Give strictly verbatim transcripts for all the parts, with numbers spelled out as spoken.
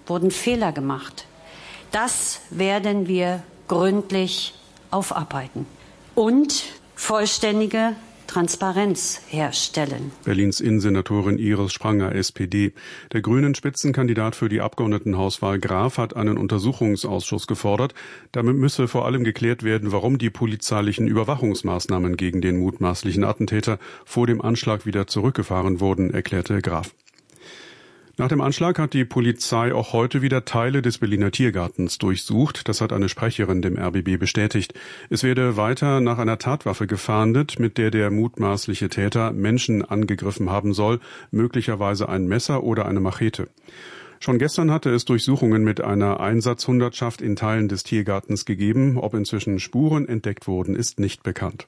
wurden Fehler gemacht. Das werden wir gründlich aufarbeiten und vollständige Transparenz herstellen. Berlins Innensenatorin Iris Spranger, S P D. Der grünen Spitzenkandidat für die Abgeordnetenhauswahl Graf hat einen Untersuchungsausschuss gefordert. Damit müsse vor allem geklärt werden, warum die polizeilichen Überwachungsmaßnahmen gegen den mutmaßlichen Attentäter vor dem Anschlag wieder zurückgefahren wurden, erklärte Graf. Nach dem Anschlag hat die Polizei auch heute wieder Teile des Berliner Tiergartens durchsucht. Das hat eine Sprecherin dem R B B bestätigt. Es werde weiter nach einer Tatwaffe gefahndet, mit der der mutmaßliche Täter Menschen angegriffen haben soll, möglicherweise ein Messer oder eine Machete. Schon gestern hatte es Durchsuchungen mit einer Einsatzhundertschaft in Teilen des Tiergartens gegeben. Ob inzwischen Spuren entdeckt wurden, ist nicht bekannt.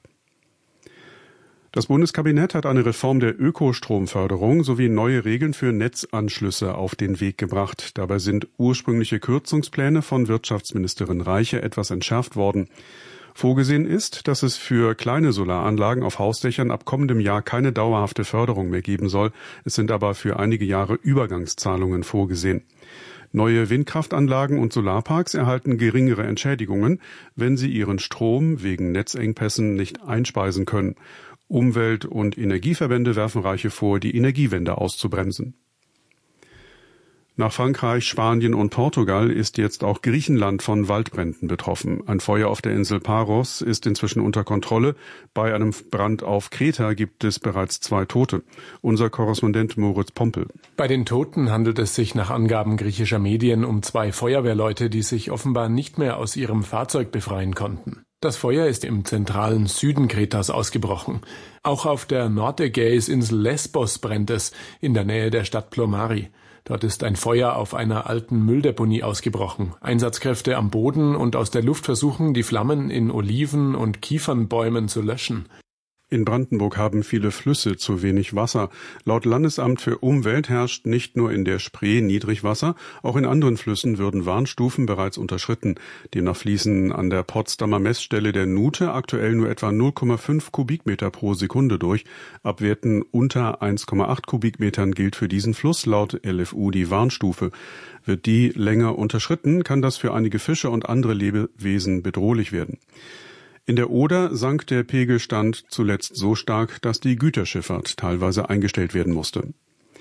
Das Bundeskabinett hat eine Reform der Ökostromförderung sowie neue Regeln für Netzanschlüsse auf den Weg gebracht. Dabei sind ursprüngliche Kürzungspläne von Wirtschaftsministerin Reiche etwas entschärft worden. Vorgesehen ist, dass es für kleine Solaranlagen auf Hausdächern ab kommendem Jahr keine dauerhafte Förderung mehr geben soll. Es sind aber für einige Jahre Übergangszahlungen vorgesehen. Neue Windkraftanlagen und Solarparks erhalten geringere Entschädigungen, wenn sie ihren Strom wegen Netzengpässen nicht einspeisen können. Umwelt- und Energieverbände werfen Reiche vor, die Energiewende auszubremsen. Nach Frankreich, Spanien und Portugal ist jetzt auch Griechenland von Waldbränden betroffen. Ein Feuer auf der Insel Paros ist inzwischen unter Kontrolle. Bei einem Brand auf Kreta gibt es bereits zwei Tote. Unser Korrespondent Moritz Pompel. Bei den Toten handelt es sich nach Angaben griechischer Medien um zwei Feuerwehrleute, die sich offenbar nicht mehr aus ihrem Fahrzeug befreien konnten. Das Feuer ist im zentralen Süden Kretas ausgebrochen. Auch auf der Nordägäisinsel Lesbos brennt es, in der Nähe der Stadt Plomari. Dort ist ein Feuer auf einer alten Mülldeponie ausgebrochen. Einsatzkräfte am Boden und aus der Luft versuchen, die Flammen in Oliven- und Kiefernbäumen zu löschen. In Brandenburg haben viele Flüsse zu wenig Wasser. Laut Landesamt für Umwelt herrscht nicht nur in der Spree Niedrigwasser, auch in anderen Flüssen würden Warnstufen bereits unterschritten. Demnach fließen an der Potsdamer Messstelle der Nute aktuell nur etwa null Komma fünf Kubikmeter pro Sekunde durch. Ab Werten unter eins Komma acht Kubikmetern gilt für diesen Fluss laut L F U die Warnstufe. Wird die länger unterschritten, kann das für einige Fische und andere Lebewesen bedrohlich werden. In der Oder sank der Pegelstand zuletzt so stark, dass die Güterschifffahrt teilweise eingestellt werden musste.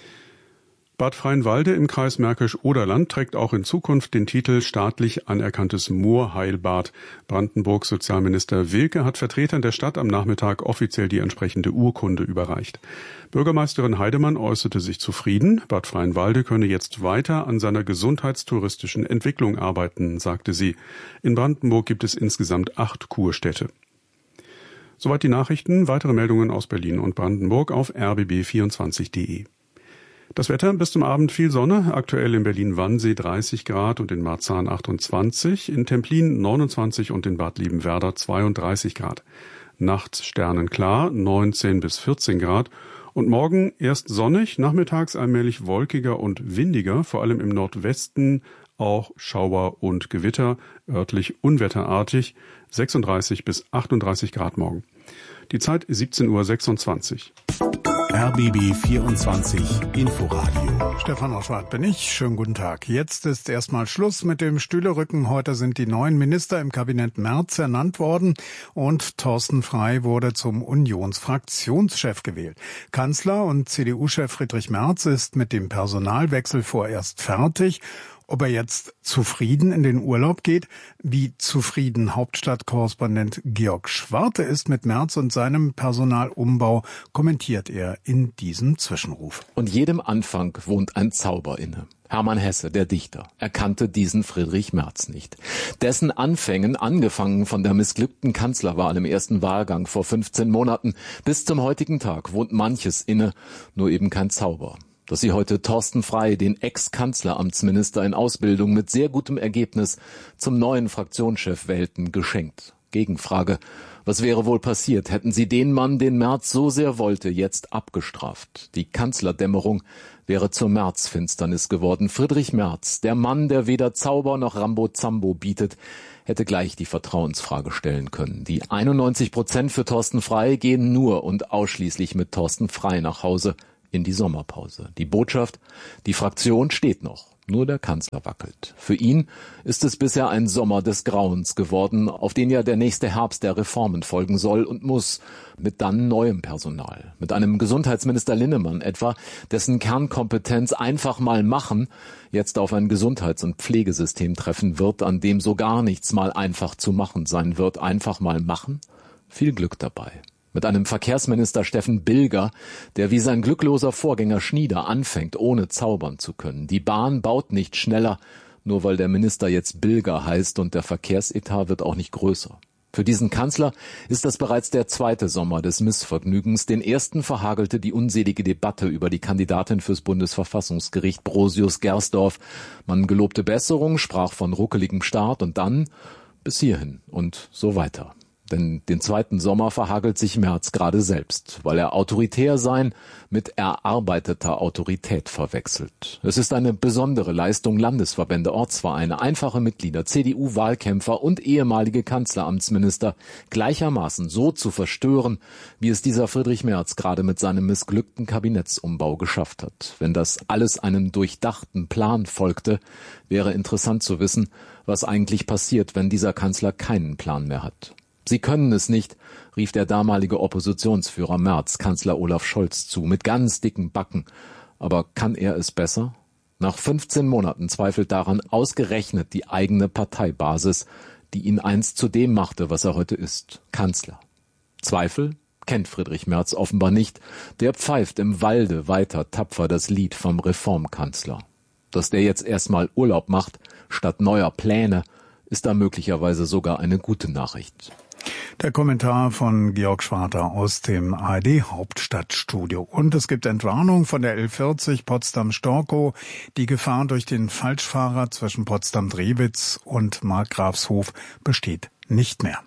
Bad Freienwalde im Kreis Märkisch-Oderland trägt auch in Zukunft den Titel staatlich anerkanntes Moorheilbad. Brandenburgs Sozialminister Wilke hat Vertretern der Stadt am Nachmittag offiziell die entsprechende Urkunde überreicht. Bürgermeisterin Heidemann äußerte sich zufrieden. Bad Freienwalde könne jetzt weiter an seiner gesundheitstouristischen Entwicklung arbeiten, sagte sie. In Brandenburg gibt es insgesamt acht Kurstädte. Soweit die Nachrichten. Weitere Meldungen aus Berlin und Brandenburg auf r b b vierundzwanzig punkt d e. Das Wetter bis zum Abend viel Sonne, aktuell in Berlin-Wannsee dreißig Grad und in Marzahn achtundzwanzig, in Templin neunundzwanzig und in Bad Liebenwerda zweiunddreißig Grad. Nachts sternenklar, neunzehn bis vierzehn Grad und morgen erst sonnig, nachmittags allmählich wolkiger und windiger, vor allem im Nordwesten auch Schauer und Gewitter, örtlich unwetterartig, sechsunddreißig bis achtunddreißig Grad morgen. Die Zeit siebzehn Uhr sechsundzwanzig. R B B vierundzwanzig Inforadio. Stefan Oschwart bin ich. Schönen guten Tag. Jetzt ist erstmal Schluss mit dem Stühlerücken. Heute sind die neuen Minister im Kabinett Merz ernannt worden und Thorsten Frey wurde zum Unionsfraktionschef gewählt. Kanzler und C D U-Chef Friedrich Merz ist mit dem Personalwechsel vorerst fertig. Ob er jetzt zufrieden in den Urlaub geht, wie zufrieden Hauptstadtkorrespondent Georg Schwarte ist mit Merz und seinem Personalumbau, kommentiert er in diesem Zwischenruf. Und jedem Anfang wohnt ein Zauber inne. Hermann Hesse, der Dichter, erkannte diesen Friedrich Merz nicht. Dessen Anfängen, angefangen von der missglückten Kanzlerwahl im ersten Wahlgang vor fünfzehn Monaten, bis zum heutigen Tag wohnt manches inne, nur eben kein Zauber. Dass sie heute Thorsten Frey, den Ex-Kanzleramtsminister in Ausbildung mit sehr gutem Ergebnis, zum neuen Fraktionschef wählten, geschenkt. Gegenfrage: Was wäre wohl passiert, hätten sie den Mann, den Merz so sehr wollte, jetzt abgestraft? Die Kanzlerdämmerung wäre zur Märzfinsternis geworden. Friedrich Merz, der Mann, der weder Zauber noch Rambo-Zambo bietet, hätte gleich die Vertrauensfrage stellen können. Die einundneunzig Prozent für Thorsten Frey gehen nur und ausschließlich mit Thorsten Frey nach Hause in die Sommerpause. Die Botschaft: Die Fraktion steht noch. Nur der Kanzler wackelt. Für ihn ist es bisher ein Sommer des Grauens geworden, auf den ja der nächste Herbst der Reformen folgen soll und muss, mit dann neuem Personal. Mit einem Gesundheitsminister Linnemann etwa, dessen Kernkompetenz einfach mal machen jetzt auf ein Gesundheits- und Pflegesystem treffen wird, an dem so gar nichts mal einfach zu machen sein wird. Einfach mal machen? Viel Glück dabei. Mit einem Verkehrsminister Steffen Bilger, der wie sein glückloser Vorgänger Schnieder anfängt, ohne zaubern zu können. Die Bahn baut nicht schneller, nur weil der Minister jetzt Bilger heißt, und der Verkehrsetat wird auch nicht größer. Für diesen Kanzler ist das bereits der zweite Sommer des Missvergnügens. Den ersten verhagelte die unselige Debatte über die Kandidatin fürs Bundesverfassungsgericht Brosius-Gersdorf. Man gelobte Besserung, sprach von ruckeligem Start und dann bis hierhin und so weiter. Denn den zweiten Sommer verhagelt sich Merz gerade selbst, weil er autoritär sein mit erarbeiteter Autorität verwechselt. Es ist eine besondere Leistung, Landesverbände, Ortsvereine, einfache Mitglieder, C D U-Wahlkämpfer und ehemalige Kanzleramtsminister gleichermaßen so zu verstören, wie es dieser Friedrich Merz gerade mit seinem missglückten Kabinettsumbau geschafft hat. Wenn das alles einem durchdachten Plan folgte, wäre interessant zu wissen, was eigentlich passiert, wenn dieser Kanzler keinen Plan mehr hat. Sie können es nicht, rief der damalige Oppositionsführer Merz Kanzler Olaf Scholz zu, mit ganz dicken Backen. Aber kann er es besser? Nach fünfzehn Monaten zweifelt daran ausgerechnet die eigene Parteibasis, die ihn einst zu dem machte, was er heute ist, Kanzler. Zweifel kennt Friedrich Merz offenbar nicht. Der pfeift im Walde weiter tapfer das Lied vom Reformkanzler. Dass der jetzt erstmal Urlaub macht, statt neuer Pläne, ist da möglicherweise sogar eine gute Nachricht. Der Kommentar von Georg Schwarter aus dem A R D-Hauptstadtstudio. Und es gibt Entwarnung von der L vierzig Potsdam-Storkow. Die Gefahr durch den Falschfahrer zwischen Potsdam-Drewitz und Markgrafshof besteht nicht mehr.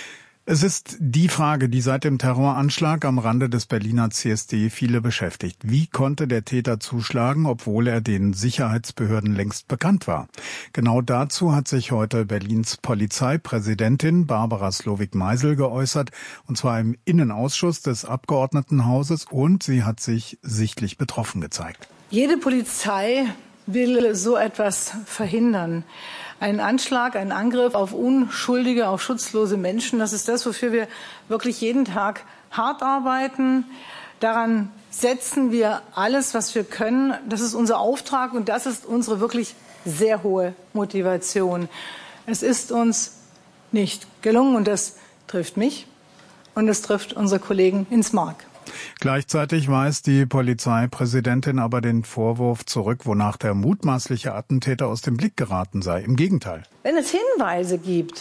Es ist die Frage, die seit dem Terroranschlag am Rande des Berliner C S D viele beschäftigt. Wie konnte der Täter zuschlagen, obwohl er den Sicherheitsbehörden längst bekannt war? Genau dazu hat sich heute Berlins Polizeipräsidentin Barbara Slowik-Meisel geäußert, und zwar im Innenausschuss des Abgeordnetenhauses, und sie hat sich sichtlich betroffen gezeigt. Jede Polizei will so etwas verhindern. Ein Anschlag, ein Angriff auf unschuldige, auf schutzlose Menschen, das ist das, wofür wir wirklich jeden Tag hart arbeiten. Daran setzen wir alles, was wir können. Das ist unser Auftrag und das ist unsere wirklich sehr hohe Motivation. Es ist uns nicht gelungen und das trifft mich und es trifft unsere Kollegen ins Mark. Gleichzeitig weist die Polizeipräsidentin aber den Vorwurf zurück, wonach der mutmaßliche Attentäter aus dem Blick geraten sei. Im Gegenteil. Wenn es Hinweise gibt,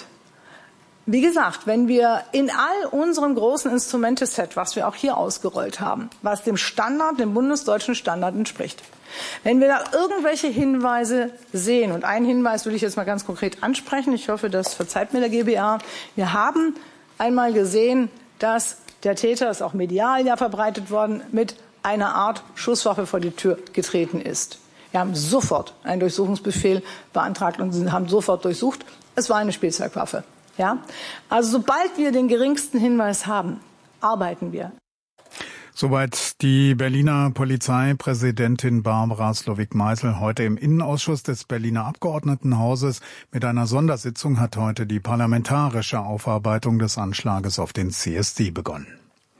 wie gesagt, wenn wir in all unserem großen Instrumenteset, was wir auch hier ausgerollt haben, was dem Standard, dem bundesdeutschen Standard entspricht, wenn wir da irgendwelche Hinweise sehen, und einen Hinweis will ich jetzt mal ganz konkret ansprechen, ich hoffe, das verzeiht mir der G B A, wir haben einmal gesehen, dass der Täter, ist auch medial ja verbreitet worden, mit einer Art Schusswaffe vor die Tür getreten ist. Wir haben sofort einen Durchsuchungsbefehl beantragt und haben sofort durchsucht. Es war eine Spielzeugwaffe. Ja? Also sobald wir den geringsten Hinweis haben, arbeiten wir. Soweit die Berliner Polizeipräsidentin Barbara Slowik-Meisel heute im Innenausschuss des Berliner Abgeordnetenhauses. Mit einer Sondersitzung hat heute die parlamentarische Aufarbeitung des Anschlages auf den C S D begonnen.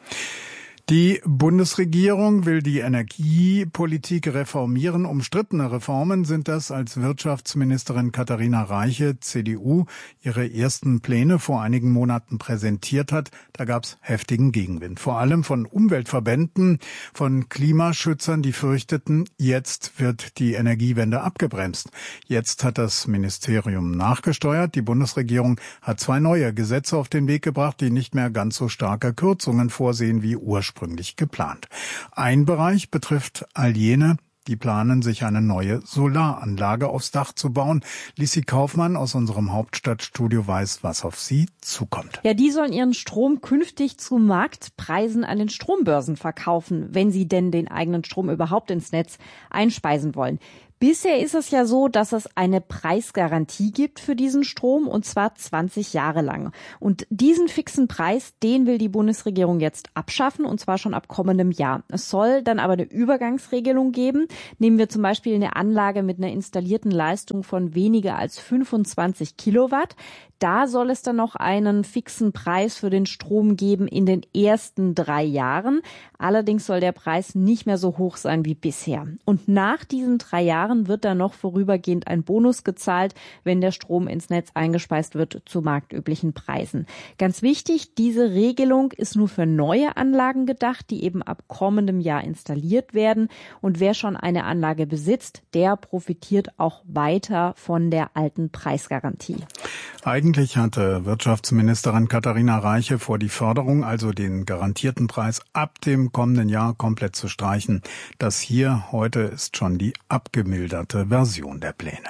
Die Bundesregierung will die Energiepolitik reformieren. Umstrittene Reformen sind das, als Wirtschaftsministerin Katharina Reiche, C D U, ihre ersten Pläne vor einigen Monaten präsentiert hat. Da gab es heftigen Gegenwind. Vor allem von Umweltverbänden, von Klimaschützern, die fürchteten, jetzt wird die Energiewende abgebremst. Jetzt hat das Ministerium nachgesteuert. Die Bundesregierung hat zwei neue Gesetze auf den Weg gebracht, die nicht mehr ganz so starke Kürzungen vorsehen wie ursprünglich geplant. Ein Bereich betrifft all jene, die planen, sich eine neue Solaranlage aufs Dach zu bauen. Lissi Kaufmann aus unserem Hauptstadtstudio weiß, was auf sie zukommt. Ja, die sollen ihren Strom künftig zu Marktpreisen an den Strombörsen verkaufen, wenn sie denn den eigenen Strom überhaupt ins Netz einspeisen wollen. Bisher ist es ja so, dass es eine Preisgarantie gibt für diesen Strom, und zwar zwanzig Jahre lang. Und diesen fixen Preis, den will die Bundesregierung jetzt abschaffen, und zwar schon ab kommendem Jahr. Es soll dann aber eine Übergangsregelung geben. Nehmen wir zum Beispiel eine Anlage mit einer installierten Leistung von weniger als fünfundzwanzig Kilowatt. Da soll es dann noch einen fixen Preis für den Strom geben in den ersten drei Jahren. Allerdings soll der Preis nicht mehr so hoch sein wie bisher. Und nach diesen drei Jahren wird dann noch vorübergehend ein Bonus gezahlt, wenn der Strom ins Netz eingespeist wird zu marktüblichen Preisen. Ganz wichtig, diese Regelung ist nur für neue Anlagen gedacht, die eben ab kommendem Jahr installiert werden. Und wer schon eine Anlage besitzt, der profitiert auch weiter von der alten Preisgarantie. Eigentlich hatte Wirtschaftsministerin Katharina Reiche vor, die Förderung, also den garantierten Preis, ab dem kommenden Jahr komplett zu streichen. Das hier heute ist schon die abgemilderte Version der Pläne.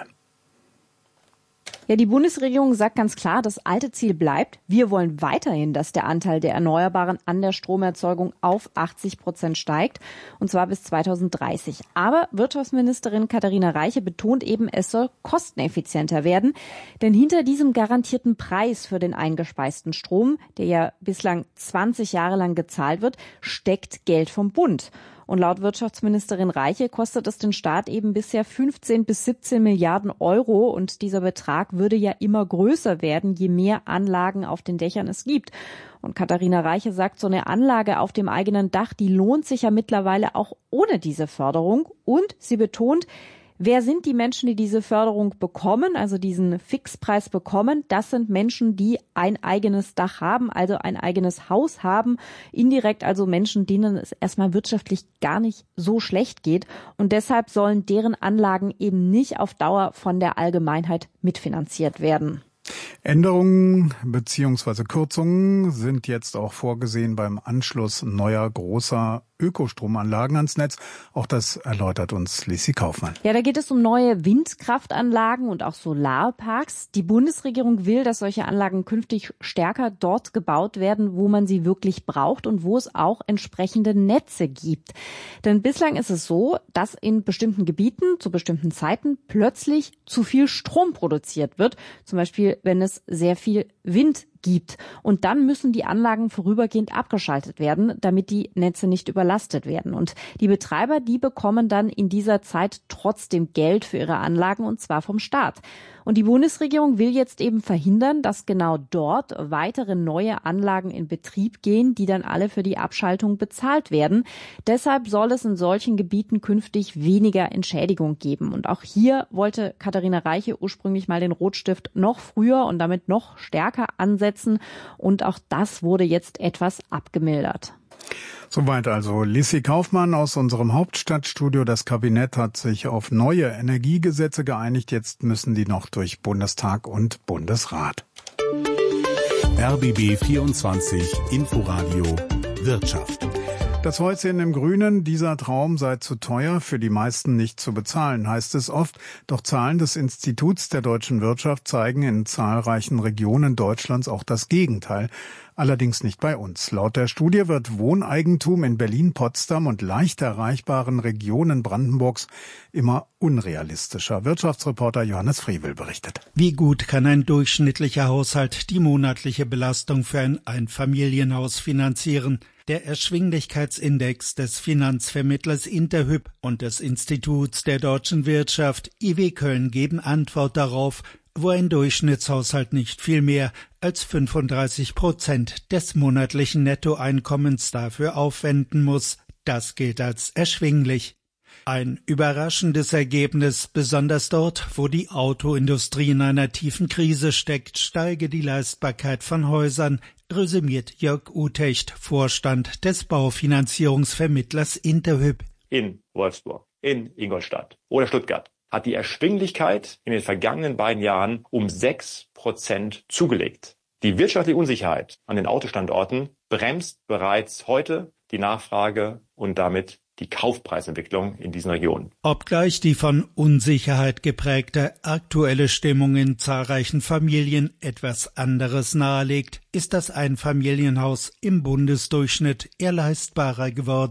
Ja, die Bundesregierung sagt ganz klar, das alte Ziel bleibt. Wir wollen weiterhin, dass der Anteil der Erneuerbaren an der Stromerzeugung auf achtzig Prozent steigt, und zwar bis zweitausenddreißig. Aber Wirtschaftsministerin Katharina Reiche betont eben, es soll kosteneffizienter werden. Denn hinter diesem garantierten Preis für den eingespeisten Strom, der ja bislang zwanzig Jahre lang gezahlt wird, steckt Geld vom Bund. Und laut Wirtschaftsministerin Reiche kostet es den Staat eben bisher fünfzehn bis siebzehn Milliarden Euro. Und dieser Betrag würde ja immer größer werden, je mehr Anlagen auf den Dächern es gibt. Und Katharina Reiche sagt, so eine Anlage auf dem eigenen Dach, die lohnt sich ja mittlerweile auch ohne diese Förderung. Und sie betont, wer sind die Menschen, die diese Förderung bekommen, also diesen Fixpreis bekommen? Das sind Menschen, die ein eigenes Dach haben, also ein eigenes Haus haben. Indirekt also Menschen, denen es erstmal wirtschaftlich gar nicht so schlecht geht. Und deshalb sollen deren Anlagen eben nicht auf Dauer von der Allgemeinheit mitfinanziert werden. Änderungen bzw. Kürzungen sind jetzt auch vorgesehen beim Anschluss neuer großer Ökostromanlagen ans Netz. Auch das erläutert uns Lissi Kaufmann. Ja, da geht es um neue Windkraftanlagen und auch Solarparks. Die Bundesregierung will, dass solche Anlagen künftig stärker dort gebaut werden, wo man sie wirklich braucht und wo es auch entsprechende Netze gibt. Denn bislang ist es so, dass in bestimmten Gebieten zu bestimmten Zeiten plötzlich zu viel Strom produziert wird. Zum Beispiel, wenn es sehr viel Wind gibt. Und dann müssen die Anlagen vorübergehend abgeschaltet werden, damit die Netze nicht überlastet werden. Und die Betreiber, die bekommen dann in dieser Zeit trotzdem Geld für ihre Anlagen, und zwar vom Staat. Und die Bundesregierung will jetzt eben verhindern, dass genau dort weitere neue Anlagen in Betrieb gehen, die dann alle für die Abschaltung bezahlt werden. Deshalb soll es in solchen Gebieten künftig weniger Entschädigung geben. Und auch hier wollte Katharina Reiche ursprünglich mal den Rotstift noch früher und damit noch stärker ansetzen. Und auch das wurde jetzt etwas abgemildert. Soweit also Lissi Kaufmann aus unserem Hauptstadtstudio. Das Kabinett hat sich auf neue Energiegesetze geeinigt. Jetzt müssen die noch durch Bundestag und Bundesrat. R B B vierundzwanzig Inforadio Wirtschaft. Das Häuschen im Grünen, dieser Traum sei zu teuer, für die meisten nicht zu bezahlen, heißt es oft. Doch Zahlen des Instituts der deutschen Wirtschaft zeigen in zahlreichen Regionen Deutschlands auch das Gegenteil. Allerdings nicht bei uns. Laut der Studie wird Wohneigentum in Berlin, Potsdam und leicht erreichbaren Regionen Brandenburgs immer unrealistischer. Wirtschaftsreporter Johannes Frevel berichtet. Wie gut kann ein durchschnittlicher Haushalt die monatliche Belastung für ein Einfamilienhaus finanzieren? Der Erschwinglichkeitsindex des Finanzvermittlers Interhyp und des Instituts der deutschen Wirtschaft I W Köln geben Antwort darauf, wo ein Durchschnittshaushalt nicht viel mehr als fünfunddreißig Prozent des monatlichen Nettoeinkommens dafür aufwenden muss. Das gilt als erschwinglich. Ein überraschendes Ergebnis, besonders dort, wo die Autoindustrie in einer tiefen Krise steckt, steige die Leistbarkeit von Häusern, resümiert Jörg Utecht, Vorstand des Baufinanzierungsvermittlers Interhyp. In Wolfsburg, in Ingolstadt oder Stuttgart hat die Erschwinglichkeit in den vergangenen beiden Jahren um sechs Prozent zugelegt. Die wirtschaftliche Unsicherheit an den Autostandorten bremst bereits heute die Nachfrage und damit die Kaufpreisentwicklung in diesen Regionen. Obgleich die von Unsicherheit geprägte aktuelle Stimmung in zahlreichen Familien etwas anderes nahelegt, ist das Einfamilienhaus im Bundesdurchschnitt eher leistbarer geworden.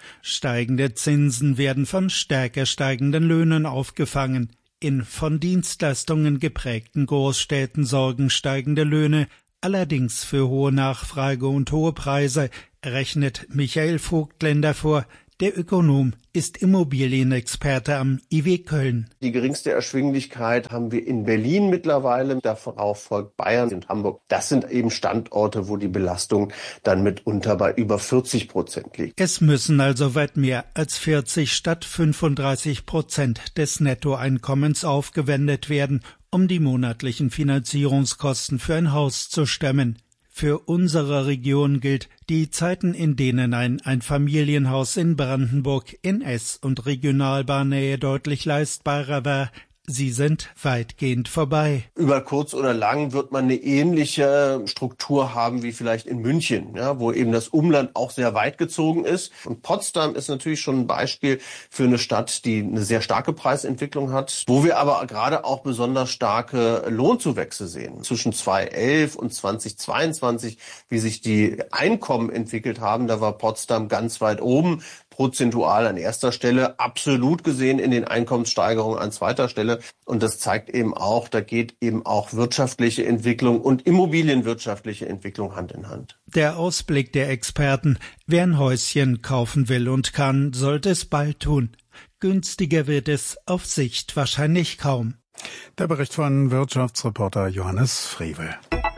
Steigende Zinsen werden von stärker steigenden Löhnen aufgefangen. In von Dienstleistungen geprägten Großstädten sorgen steigende Löhne allerdings für hohe Nachfrage und hohe Preise, rechnet Michael Vogtländer vor. Der Ökonom ist Immobilienexperte am I W Köln. Die geringste Erschwinglichkeit haben wir in Berlin mittlerweile, davon folgt Bayern und Hamburg. Das sind eben Standorte, wo die Belastung dann mitunter bei über vierzig Prozent liegt. Es müssen also weit mehr als vierzig statt fünfunddreißig Prozent des Nettoeinkommens aufgewendet werden, um die monatlichen Finanzierungskosten für ein Haus zu stemmen. Für unsere Region gilt, die Zeiten, in denen ein Einfamilienhaus in Brandenburg in Ess- und Regionalbahnnähe deutlich leistbarer war, sie sind weitgehend vorbei. Über kurz oder lang wird man eine ähnliche Struktur haben wie vielleicht in München, ja, wo eben das Umland auch sehr weit gezogen ist. Und Potsdam ist natürlich schon ein Beispiel für eine Stadt, die eine sehr starke Preisentwicklung hat, wo wir aber gerade auch besonders starke Lohnzuwächse sehen. Zwischen zweitausendelf und zweitausendzweiundzwanzig, wie sich die Einkommen entwickelt haben, da war Potsdam ganz weit oben. Prozentual an erster Stelle, absolut gesehen in den Einkommenssteigerungen an zweiter Stelle. Und das zeigt eben auch, da geht eben auch wirtschaftliche Entwicklung und immobilienwirtschaftliche Entwicklung Hand in Hand. Der Ausblick der Experten: Wer ein Häuschen kaufen will und kann, sollte es bald tun. Günstiger wird es auf Sicht wahrscheinlich kaum. Der Bericht von Wirtschaftsreporter Johannes Frevel.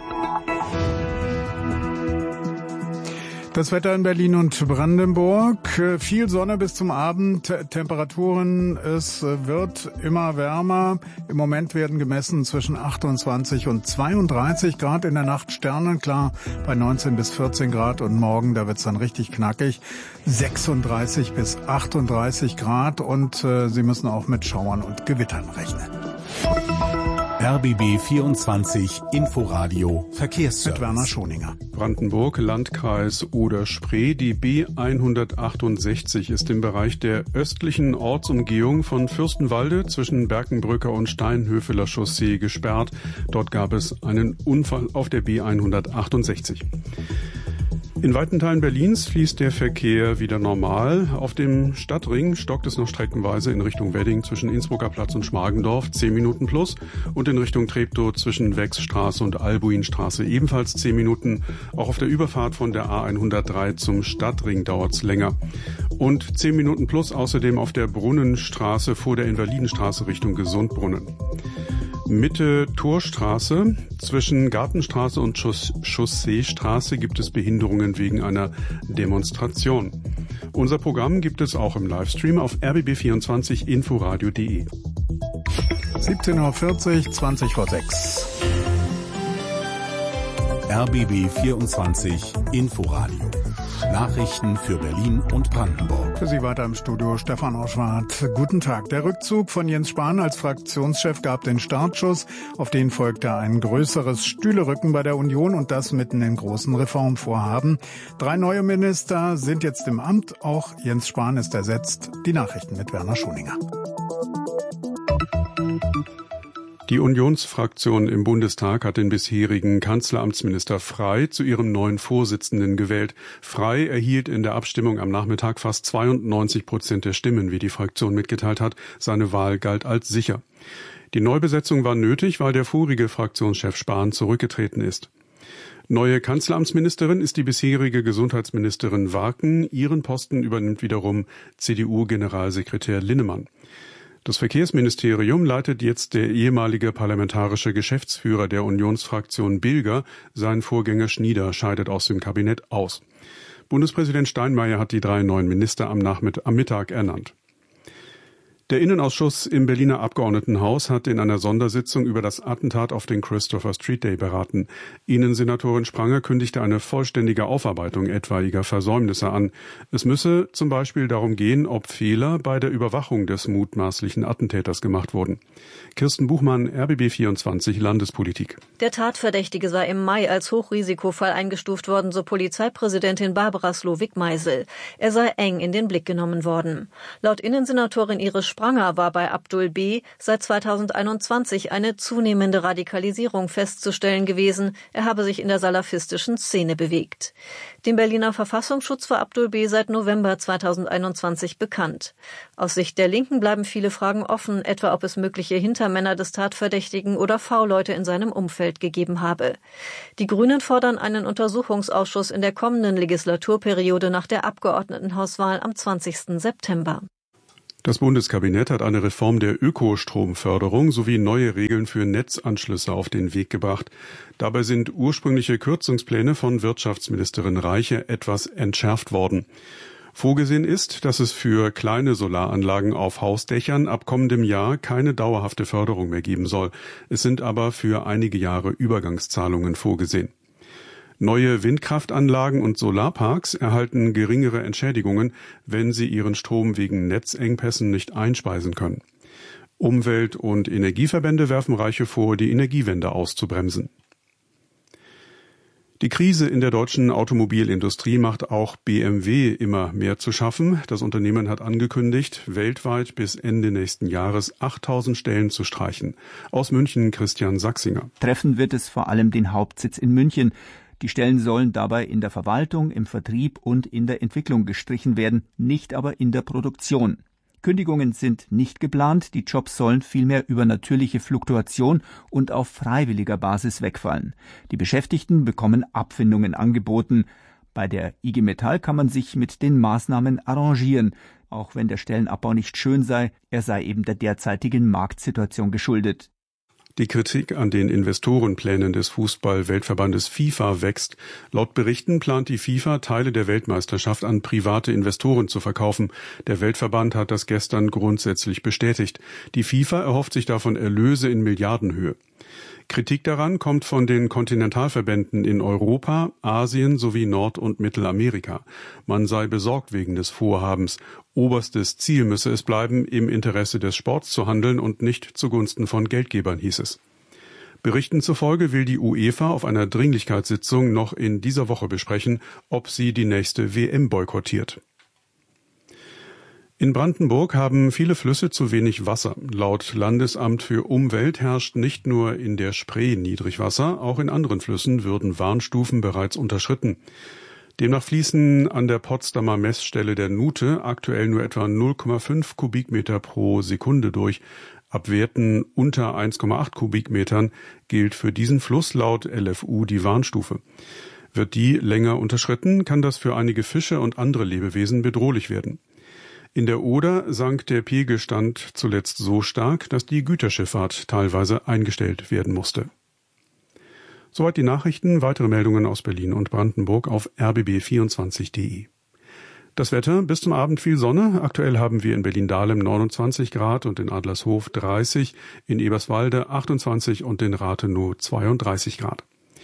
Das Wetter in Berlin und Brandenburg. Viel Sonne bis zum Abend. Temperaturen, es wird immer wärmer. Im Moment werden gemessen zwischen achtundzwanzig und zweiunddreißig Grad. In der Nacht sternenklar bei neunzehn bis vierzehn Grad. Und morgen, da wird's dann richtig knackig. sechsunddreißig bis achtunddreißig Grad. Und äh, Sie müssen auch mit Schauern und Gewittern rechnen. R B B vierundzwanzig Inforadio Verkehrsservice. Mit Werner Schoninger. Brandenburg, Landkreis Oder-Spree. Die B hundertachtundsechzig ist im Bereich der östlichen Ortsumgehung von Fürstenwalde zwischen Berkenbrücker und Steinhöfeler Chaussee gesperrt. Dort gab es einen Unfall auf der B hundertachtundsechzig. In weiten Teilen Berlins fließt der Verkehr wieder normal. Auf dem Stadtring stockt es noch streckenweise in Richtung Wedding zwischen Innsbrucker Platz und Schmargendorf zehn Minuten plus und in Richtung Treptow zwischen Wechsstraße und Albuinstraße ebenfalls zehn Minuten. Auch auf der Überfahrt von der A hundertdrei zum Stadtring dauert's länger. Und zehn Minuten plus außerdem auf der Brunnenstraße vor der Invalidenstraße Richtung Gesundbrunnen. Mitte Torstraße, zwischen Gartenstraße und Chausseestraße gibt es Behinderungen wegen einer Demonstration. Unser Programm gibt es auch im Livestream auf r b b vierundzwanzig inforadio punkt de. siebzehn Uhr vierzig, zwanzig vor sechs. R B B vierundzwanzig Inforadio. Nachrichten für Berlin und Brandenburg. Für Sie weiter im Studio Stefan Oschwart. Guten Tag. Der Rückzug von Jens Spahn als Fraktionschef gab den Startschuss. Auf den folgte ein größeres Stühlerücken bei der Union und das mitten in großen Reformvorhaben. Drei neue Minister sind jetzt im Amt. Auch Jens Spahn ist ersetzt. Die Nachrichten mit Werner Schoninger. Die Unionsfraktion im Bundestag hat den bisherigen Kanzleramtsminister Frey zu ihrem neuen Vorsitzenden gewählt. Frey erhielt in der Abstimmung am Nachmittag fast zweiundneunzig Prozent der Stimmen, wie die Fraktion mitgeteilt hat. Seine Wahl galt als sicher. Die Neubesetzung war nötig, weil der vorige Fraktionschef Spahn zurückgetreten ist. Neue Kanzleramtsministerin ist die bisherige Gesundheitsministerin Warken. Ihren Posten übernimmt wiederum C D U-Generalsekretär Linnemann. Das Verkehrsministerium leitet jetzt der ehemalige parlamentarische Geschäftsführer der Unionsfraktion Bilger. Sein Vorgänger Schnieder scheidet aus dem Kabinett aus. Bundespräsident Steinmeier hat die drei neuen Minister am Nachmittag, am Mittag ernannt. Der Innenausschuss im Berliner Abgeordnetenhaus hat in einer Sondersitzung über das Attentat auf den Christopher Street Day beraten. Innensenatorin Spranger kündigte eine vollständige Aufarbeitung etwaiger Versäumnisse an. Es müsse zum Beispiel darum gehen, ob Fehler bei der Überwachung des mutmaßlichen Attentäters gemacht wurden. Kirsten Buchmann, R B B vierundzwanzig Landespolitik. Der Tatverdächtige sei im Mai als Hochrisikofall eingestuft worden, so Polizeipräsidentin Barbara Slowik-Meisel. Er sei eng in den Blick genommen worden. Laut Innensenatorin Iris Spranger war bei Abdul B. seit zweitausendeinundzwanzig eine zunehmende Radikalisierung festzustellen gewesen. Er habe sich in der salafistischen Szene bewegt. Dem Berliner Verfassungsschutz war Abdul B. seit November zweitausendeinundzwanzig bekannt. Aus Sicht der Linken bleiben viele Fragen offen, etwa ob es mögliche Hintermänner des Tatverdächtigen oder V-Leute in seinem Umfeld gegeben habe. Die Grünen fordern einen Untersuchungsausschuss in der kommenden Legislaturperiode nach der Abgeordnetenhauswahl am zwanzigsten September. Das Bundeskabinett hat eine Reform der Ökostromförderung sowie neue Regeln für Netzanschlüsse auf den Weg gebracht. Dabei sind ursprüngliche Kürzungspläne von Wirtschaftsministerin Reiche etwas entschärft worden. Vorgesehen ist, dass es für kleine Solaranlagen auf Hausdächern ab kommendem Jahr keine dauerhafte Förderung mehr geben soll. Es sind aber für einige Jahre Übergangszahlungen vorgesehen. Neue Windkraftanlagen und Solarparks erhalten geringere Entschädigungen, wenn sie ihren Strom wegen Netzengpässen nicht einspeisen können. Umwelt- und Energieverbände werfen Reiche vor, die Energiewende auszubremsen. Die Krise in der deutschen Automobilindustrie macht auch B M W immer mehr zu schaffen. Das Unternehmen hat angekündigt, weltweit bis Ende nächsten Jahres achttausend Stellen zu streichen. Aus München Christian Sachsinger. Treffen wird es vor allem den Hauptsitz in München. Die Stellen sollen dabei in der Verwaltung, im Vertrieb und in der Entwicklung gestrichen werden, nicht aber in der Produktion. Kündigungen sind nicht geplant, die Jobs sollen vielmehr über natürliche Fluktuation und auf freiwilliger Basis wegfallen. Die Beschäftigten bekommen Abfindungen angeboten. Bei der I G Metall kann man sich mit den Maßnahmen arrangieren, auch wenn der Stellenabbau nicht schön sei, er sei eben der derzeitigen Marktsituation geschuldet. Die Kritik an den Investorenplänen des Fußball-Weltverbandes FIFA wächst. Laut Berichten plant die FIFA, Teile der Weltmeisterschaft an private Investoren zu verkaufen. Der Weltverband hat das gestern grundsätzlich bestätigt. Die FIFA erhofft sich davon Erlöse in Milliardenhöhe. Kritik daran kommt von den Kontinentalverbänden in Europa, Asien sowie Nord- und Mittelamerika. Man sei besorgt wegen des Vorhabens. Oberstes Ziel müsse es bleiben, im Interesse des Sports zu handeln und nicht zugunsten von Geldgebern, hieß es. Berichten zufolge will die UEFA auf einer Dringlichkeitssitzung noch in dieser Woche besprechen, ob sie die nächste W M boykottiert. In Brandenburg haben viele Flüsse zu wenig Wasser. Laut Landesamt für Umwelt herrscht nicht nur in der Spree Niedrigwasser, auch in anderen Flüssen würden Warnstufen bereits unterschritten. Demnach fließen an der Potsdamer Messstelle der Nute aktuell nur etwa null Komma fünf Kubikmeter pro Sekunde durch. Ab Werten unter eins Komma acht Kubikmetern gilt für diesen Fluss laut L F U die Warnstufe. Wird die länger unterschritten, kann das für einige Fische und andere Lebewesen bedrohlich werden. In der Oder sank der Pegelstand zuletzt so stark, dass die Güterschifffahrt teilweise eingestellt werden musste. Soweit die Nachrichten. Weitere Meldungen aus Berlin und Brandenburg auf r b b vierundzwanzig punkt d e. Das Wetter, bis zum Abend viel Sonne. Aktuell haben wir in Berlin-Dahlem neunundzwanzig Grad und in Adlershof dreißig, in Eberswalde achtundzwanzig und in Rathenow zweiunddreißig Grad.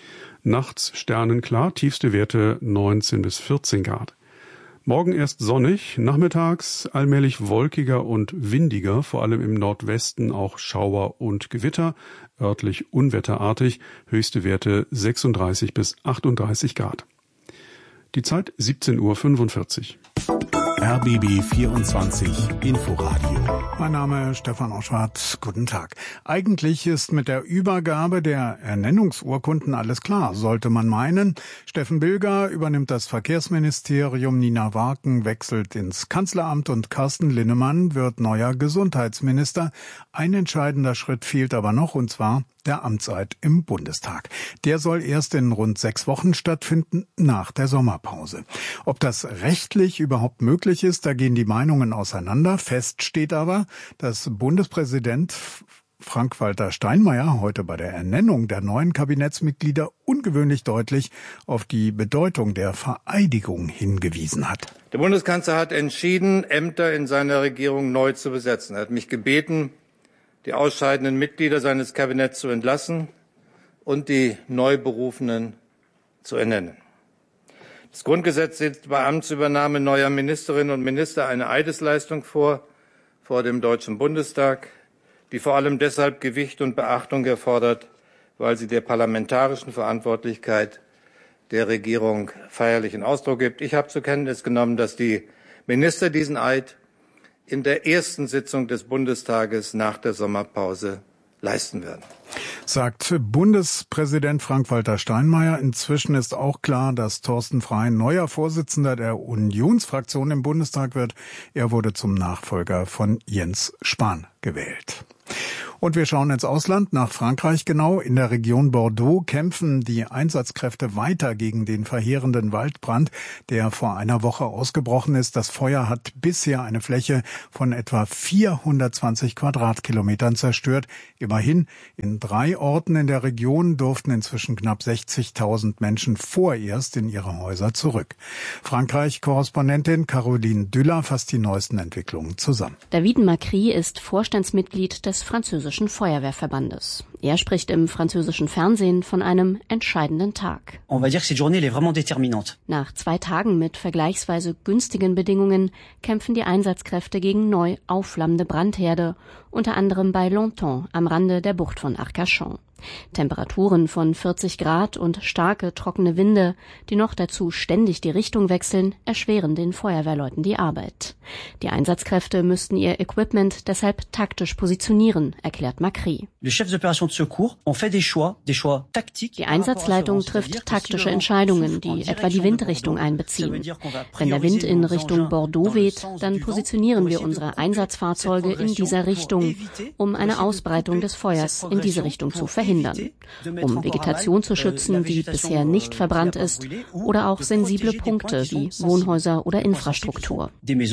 Nachts sternenklar, tiefste Werte neunzehn bis vierzehn Grad. Morgen erst sonnig, nachmittags allmählich wolkiger und windiger, vor allem im Nordwesten auch Schauer und Gewitter, örtlich unwetterartig, höchste Werte sechsunddreißig bis achtunddreißig Grad. Die Zeit siebzehn Uhr fünfundvierzig. R B B vierundzwanzig Inforadio. Mein Name ist Stefan Oschwart. Guten Tag. Eigentlich ist mit der Übergabe der Ernennungsurkunden alles klar, sollte man meinen. Steffen Bilger übernimmt das Verkehrsministerium, Nina Warken wechselt ins Kanzleramt und Carsten Linnemann wird neuer Gesundheitsminister. Ein entscheidender Schritt fehlt aber noch, und zwar der Amtseid im Bundestag. Der soll erst in rund sechs Wochen stattfinden, nach der Sommerpause. Ob das rechtlich überhaupt möglich ist, da gehen die Meinungen auseinander. Fest steht aber, dass Bundespräsident Frank-Walter Steinmeier heute bei der Ernennung der neuen Kabinettsmitglieder ungewöhnlich deutlich auf die Bedeutung der Vereidigung hingewiesen hat. Der Bundeskanzler hat entschieden, Ämter in seiner Regierung neu zu besetzen. Er hat mich gebeten, die ausscheidenden Mitglieder seines Kabinetts zu entlassen und die neu berufenen zu ernennen. Das Grundgesetz sieht bei Amtsübernahme neuer Ministerinnen und Minister eine Eidesleistung vor, vor dem Deutschen Bundestag, die vor allem deshalb Gewicht und Beachtung erfordert, weil sie der parlamentarischen Verantwortlichkeit der Regierung feierlichen Ausdruck gibt. Ich habe zur Kenntnis genommen, dass die Minister diesen Eid in der ersten Sitzung des Bundestages nach der Sommerpause leisten werden. Sagt Bundespräsident Frank-Walter Steinmeier. Inzwischen ist auch klar, dass Thorsten Frey neuer Vorsitzender der Unionsfraktion im Bundestag wird. Er wurde zum Nachfolger von Jens Spahn gewählt. Und wir schauen ins Ausland, nach Frankreich genau. In der Region Bordeaux kämpfen die Einsatzkräfte weiter gegen den verheerenden Waldbrand, der vor einer Woche ausgebrochen ist. Das Feuer hat bisher eine Fläche von etwa vierhundertzwanzig Quadratkilometern zerstört. Immerhin, in drei Orten in der Region durften inzwischen knapp sechzigtausend Menschen vorerst in ihre Häuser zurück. Frankreich-Korrespondentin Caroline Düller fasst die neuesten Entwicklungen zusammen. David Macri ist Vorstandsmitglied des französischen Feuerwehrverbandes. Er spricht im französischen Fernsehen von einem entscheidenden Tag. Nach zwei Tagen mit vergleichsweise günstigen Bedingungen kämpfen die Einsatzkräfte gegen neu aufflammende Brandherde, unter anderem bei Longtemps am Rande der Bucht von Arcachon. Temperaturen von vierzig Grad und starke, trockene Winde, die noch dazu ständig die Richtung wechseln, erschweren den Feuerwehrleuten die Arbeit. Die Einsatzkräfte müssten ihr Equipment deshalb taktisch positionieren, erklärt Macri. Die Einsatzleitung trifft taktische Entscheidungen, die etwa die Windrichtung einbeziehen. Wenn der Wind in Richtung Bordeaux weht, dann positionieren wir unsere Einsatzfahrzeuge in dieser Richtung, um eine Ausbreitung des Feuers in diese Richtung zu verhindern. Um Vegetation zu schützen, die bisher nicht verbrannt ist, oder auch sensible Punkte wie Wohnhäuser oder Infrastruktur.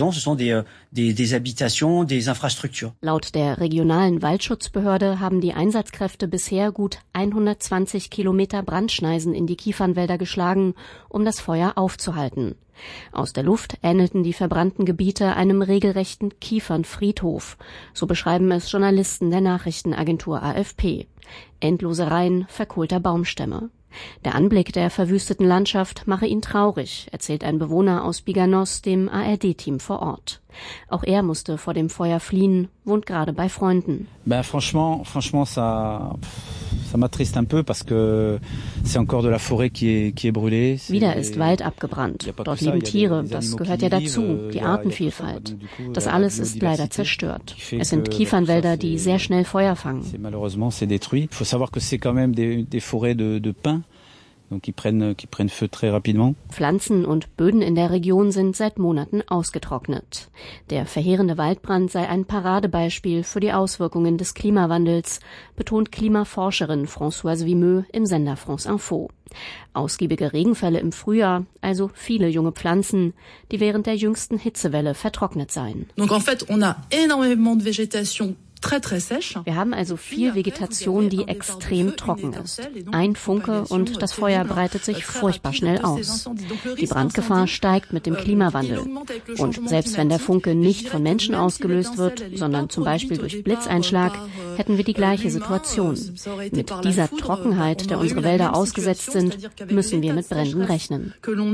Laut der regionalen Waldschutzbehörde haben die Einsatzkräfte bisher gut hundertzwanzig Kilometer Brandschneisen in die Kiefernwälder geschlagen, um das Feuer aufzuhalten. Aus der Luft ähnelten die verbrannten Gebiete einem regelrechten Kiefernfriedhof. So beschreiben es Journalisten der Nachrichtenagentur A F P. Endlose Reihen verkohlter Baumstämme. Der Anblick der verwüsteten Landschaft mache ihn traurig, erzählt ein Bewohner aus Biganos dem A R D-Team vor Ort. Auch er musste vor dem Feuer fliehen, wohnt gerade bei Freunden. Ben franchement, franchement ça ça m'attriste un peu parce que c'est encore de la forêt qui est qui est brûlée. Wieder ist Wald abgebrannt. Dort leben Tiere, das gehört ja dazu, die Artenvielfalt. Das alles ist leider zerstört. Es sind Kiefernwälder, die sehr schnell Feuer fangen. Malheureusement c'est détruit. Il faut savoir que c'est quand même des des forêts de de pins. Qui prennent, qui prennent feu très rapidement. Pflanzen und Böden in der Region sind seit Monaten ausgetrocknet. Der verheerende Waldbrand sei ein Paradebeispiel für die Auswirkungen des Klimawandels, betont Klimaforscherin Françoise Vimeux im Sender France Info. Ausgiebige Regenfälle im Frühjahr, also viele junge Pflanzen, die während der jüngsten Hitzewelle vertrocknet seien. Donc en fait, on a énormément de végétation. Wir haben also viel Vegetation, die extrem trocken ist. Ein Funke und das Feuer breitet sich furchtbar schnell aus. Die Brandgefahr steigt mit dem Klimawandel. Und selbst wenn der Funke nicht von Menschen ausgelöst wird, sondern zum Beispiel durch Blitzeinschlag, hätten wir die gleiche Situation. Mit dieser Trockenheit, der unsere Wälder ausgesetzt sind, müssen wir mit Bränden rechnen.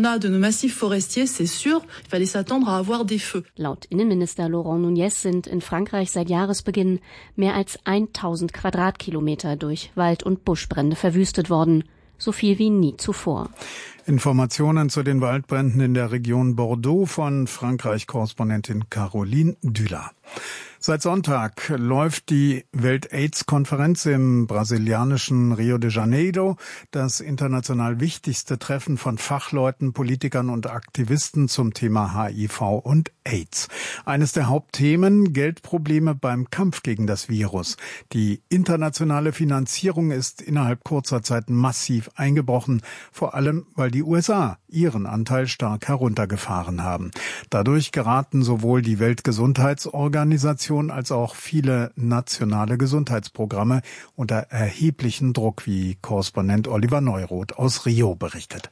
Laut Innenminister Laurent Nunez sind in Frankreich seit Jahresbeginn mehr als tausend Quadratkilometer durch Wald- und Buschbrände verwüstet worden, so viel wie nie zuvor. Informationen zu den Waldbränden in der Region Bordeaux von Frankreich-Korrespondentin Caroline Düller. Seit Sonntag läuft die Welt-AIDS-Konferenz im brasilianischen Rio de Janeiro, das international wichtigste Treffen von Fachleuten, Politikern und Aktivisten zum Thema H I V und AIDS. Eines der Hauptthemen: Geldprobleme beim Kampf gegen das Virus. Die internationale Finanzierung ist innerhalb kurzer Zeit massiv eingebrochen, vor allem weil die U S A ihren Anteil stark heruntergefahren haben. Dadurch geraten sowohl die Weltgesundheitsorganisation als auch viele nationale Gesundheitsprogramme unter erheblichen Druck, wie Korrespondent Oliver Neuroth aus Rio berichtet.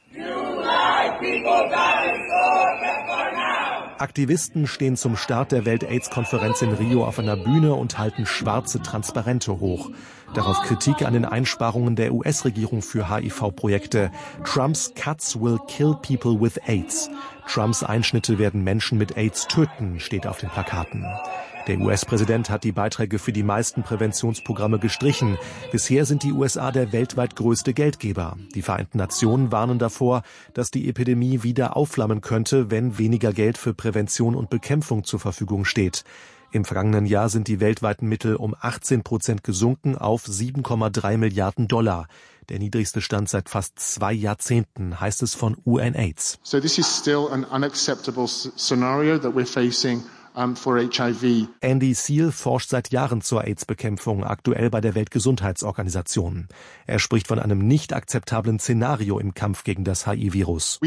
Aktivisten stehen zum Start der Welt-AIDS-Konferenz in Rio auf einer Bühne und halten schwarze Transparente hoch. Darauf Kritik an den Einsparungen der U S-Regierung für H I V-Projekte. Trumps Cuts will kill people with AIDS. Trumps Einschnitte werden Menschen mit AIDS töten, steht auf den Plakaten. Der U S-Präsident hat die Beiträge für die meisten Präventionsprogramme gestrichen. Bisher sind die U S A der weltweit größte Geldgeber. Die Vereinten Nationen warnen davor, dass die Epidemie wieder aufflammen könnte, wenn weniger Geld für Prävention und Bekämpfung zur Verfügung steht. Im vergangenen Jahr sind die weltweiten Mittel um achtzehn Prozent gesunken auf sieben Komma drei Milliarden Dollar. Der niedrigste Stand seit fast zwei Jahrzehnten, heißt es von UNAIDS. So this is still an unacceptable scenario that we're facing. For H I V. Andy Seal forscht seit Jahren zur AIDS-Bekämpfung, aktuell bei der Weltgesundheitsorganisation. Er spricht von einem nicht akzeptablen Szenario im Kampf gegen das H I V-Virus.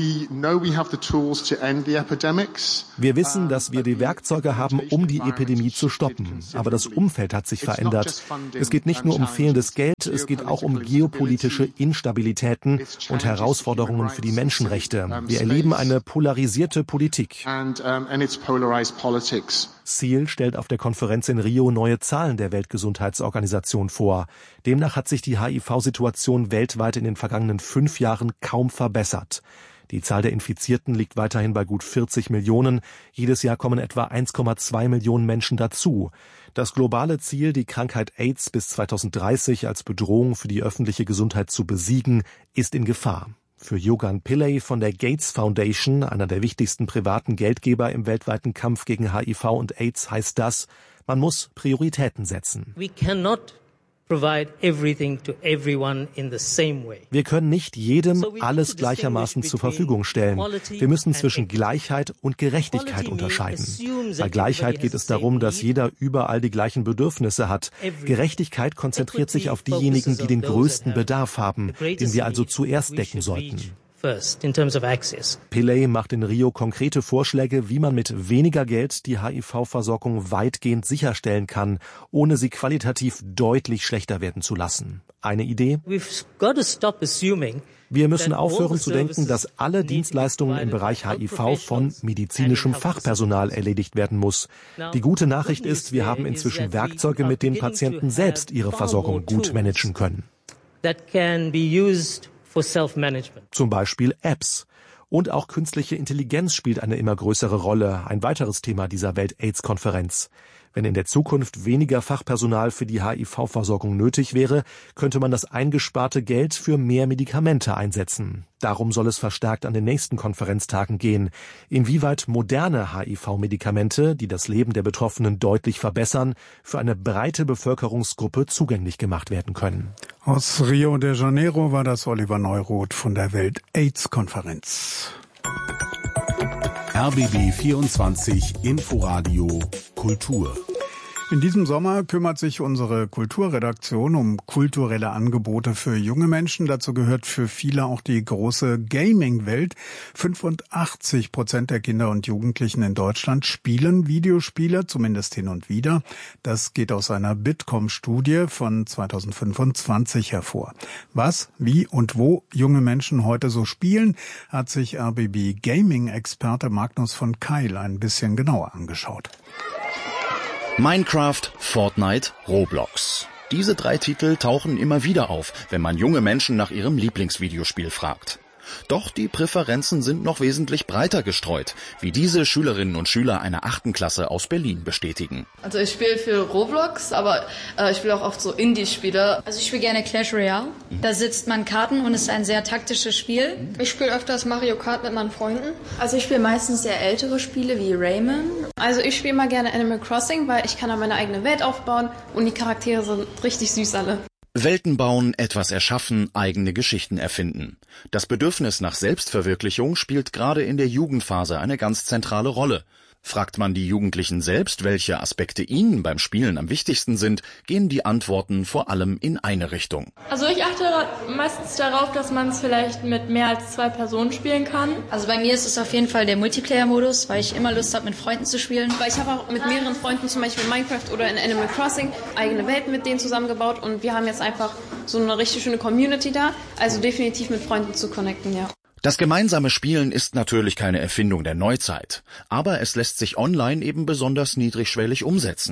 Wir wissen, dass wir die Werkzeuge haben, um die Epidemie zu stoppen. Aber das Umfeld hat sich verändert. Es geht nicht nur um fehlendes Geld, es geht auch um geopolitische Instabilitäten und Herausforderungen für die Menschenrechte. Wir erleben eine polarisierte Politik. Seal stellt auf der Konferenz in Rio neue Zahlen der Weltgesundheitsorganisation vor. Demnach hat sich die H I V-Situation weltweit in den vergangenen fünf Jahren kaum verbessert. Die Zahl der Infizierten liegt weiterhin bei gut vierzig Millionen. Jedes Jahr kommen etwa eins Komma zwei Millionen Menschen dazu. Das globale Ziel, die Krankheit AIDS bis zweitausenddreißig als Bedrohung für die öffentliche Gesundheit zu besiegen, ist in Gefahr. Für Yogan Pillay von der Gates Foundation, einer der wichtigsten privaten Geldgeber im weltweiten Kampf gegen H I V und AIDS, heißt das, man muss Prioritäten setzen. We cannot provide everything to everyone in the same way. Wir können nicht jedem alles gleichermaßen zur Verfügung stellen. Wir müssen zwischen Gleichheit und Gerechtigkeit unterscheiden. Bei Gleichheit geht es darum, dass jeder überall die gleichen Bedürfnisse hat. Gerechtigkeit konzentriert sich auf diejenigen, die den größten Bedarf haben, den wir also zuerst decken sollten. First, in terms of access. Pillay macht in Rio konkrete Vorschläge, wie man mit weniger Geld die H I V-Versorgung weitgehend sicherstellen kann, ohne sie qualitativ deutlich schlechter werden zu lassen. Eine Idee? We've got to stop assuming Wir müssen aufhören zu denken, dass alle Dienstleistungen im Bereich H I V von medizinischem Fachpersonal erledigt werden muss. Die gute Nachricht ist, wir haben inzwischen Werkzeuge, mit denen Patienten selbst ihre Versorgung gut managen können. That can be used for self-management. Zum Beispiel Apps. Und auch künstliche Intelligenz spielt eine immer größere Rolle, ein weiteres Thema dieser Welt-AIDS-Konferenz. Wenn in der Zukunft weniger Fachpersonal für die H I V-Versorgung nötig wäre, könnte man das eingesparte Geld für mehr Medikamente einsetzen. Darum soll es verstärkt an den nächsten Konferenztagen gehen. Inwieweit moderne H I V-Medikamente, die das Leben der Betroffenen deutlich verbessern, für eine breite Bevölkerungsgruppe zugänglich gemacht werden können. Aus Rio de Janeiro war das Oliver Neuroth von der Welt-AIDS-Konferenz. R B B vierundzwanzig Inforadio Kultur. In diesem Sommer kümmert sich unsere Kulturredaktion um kulturelle Angebote für junge Menschen. Dazu gehört für viele auch die große Gaming-Welt. fünfundachtzig Prozent der Kinder und Jugendlichen in Deutschland spielen Videospiele, zumindest hin und wieder. Das geht aus einer Bitkom-Studie von zweitausendfünfundzwanzig hervor. Was, wie und wo junge Menschen heute so spielen, hat sich R B B-Gaming-Experte Magnus von Keil ein bisschen genauer angeschaut. Minecraft, Fortnite, Roblox. Diese drei Titel tauchen immer wieder auf, wenn man junge Menschen nach ihrem Lieblingsvideospiel fragt. Doch die Präferenzen sind noch wesentlich breiter gestreut, wie diese Schülerinnen und Schüler einer achten Klasse aus Berlin bestätigen. Also ich spiele viel Roblox, aber äh, ich spiele auch oft so Indie-Spiele. Also ich spiele gerne Clash Royale. Da sitzt man Karten und es ist ein sehr taktisches Spiel. Ich spiele öfters Mario Kart mit meinen Freunden. Also ich spiele meistens sehr ältere Spiele wie Rayman. Also ich spiele mal gerne Animal Crossing, weil ich kann da meine eigene Welt aufbauen und die Charaktere sind richtig süß alle. Welten bauen, etwas erschaffen, eigene Geschichten erfinden. Das Bedürfnis nach Selbstverwirklichung spielt gerade in der Jugendphase eine ganz zentrale Rolle. Fragt man die Jugendlichen selbst, welche Aspekte ihnen beim Spielen am wichtigsten sind, gehen die Antworten vor allem in eine Richtung. Also ich achte meistens darauf, dass man es vielleicht mit mehr als zwei Personen spielen kann. Also bei mir ist es auf jeden Fall der Multiplayer-Modus, weil ich immer Lust habe, mit Freunden zu spielen. Weil ich habe auch mit mehreren Freunden, zum Beispiel in Minecraft oder in Animal Crossing, eigene Welten mit denen zusammengebaut und wir haben jetzt einfach so eine richtig schöne Community da. Also definitiv mit Freunden zu connecten, ja. Das gemeinsame Spielen ist natürlich keine Erfindung der Neuzeit, aber es lässt sich online eben besonders niedrigschwellig umsetzen.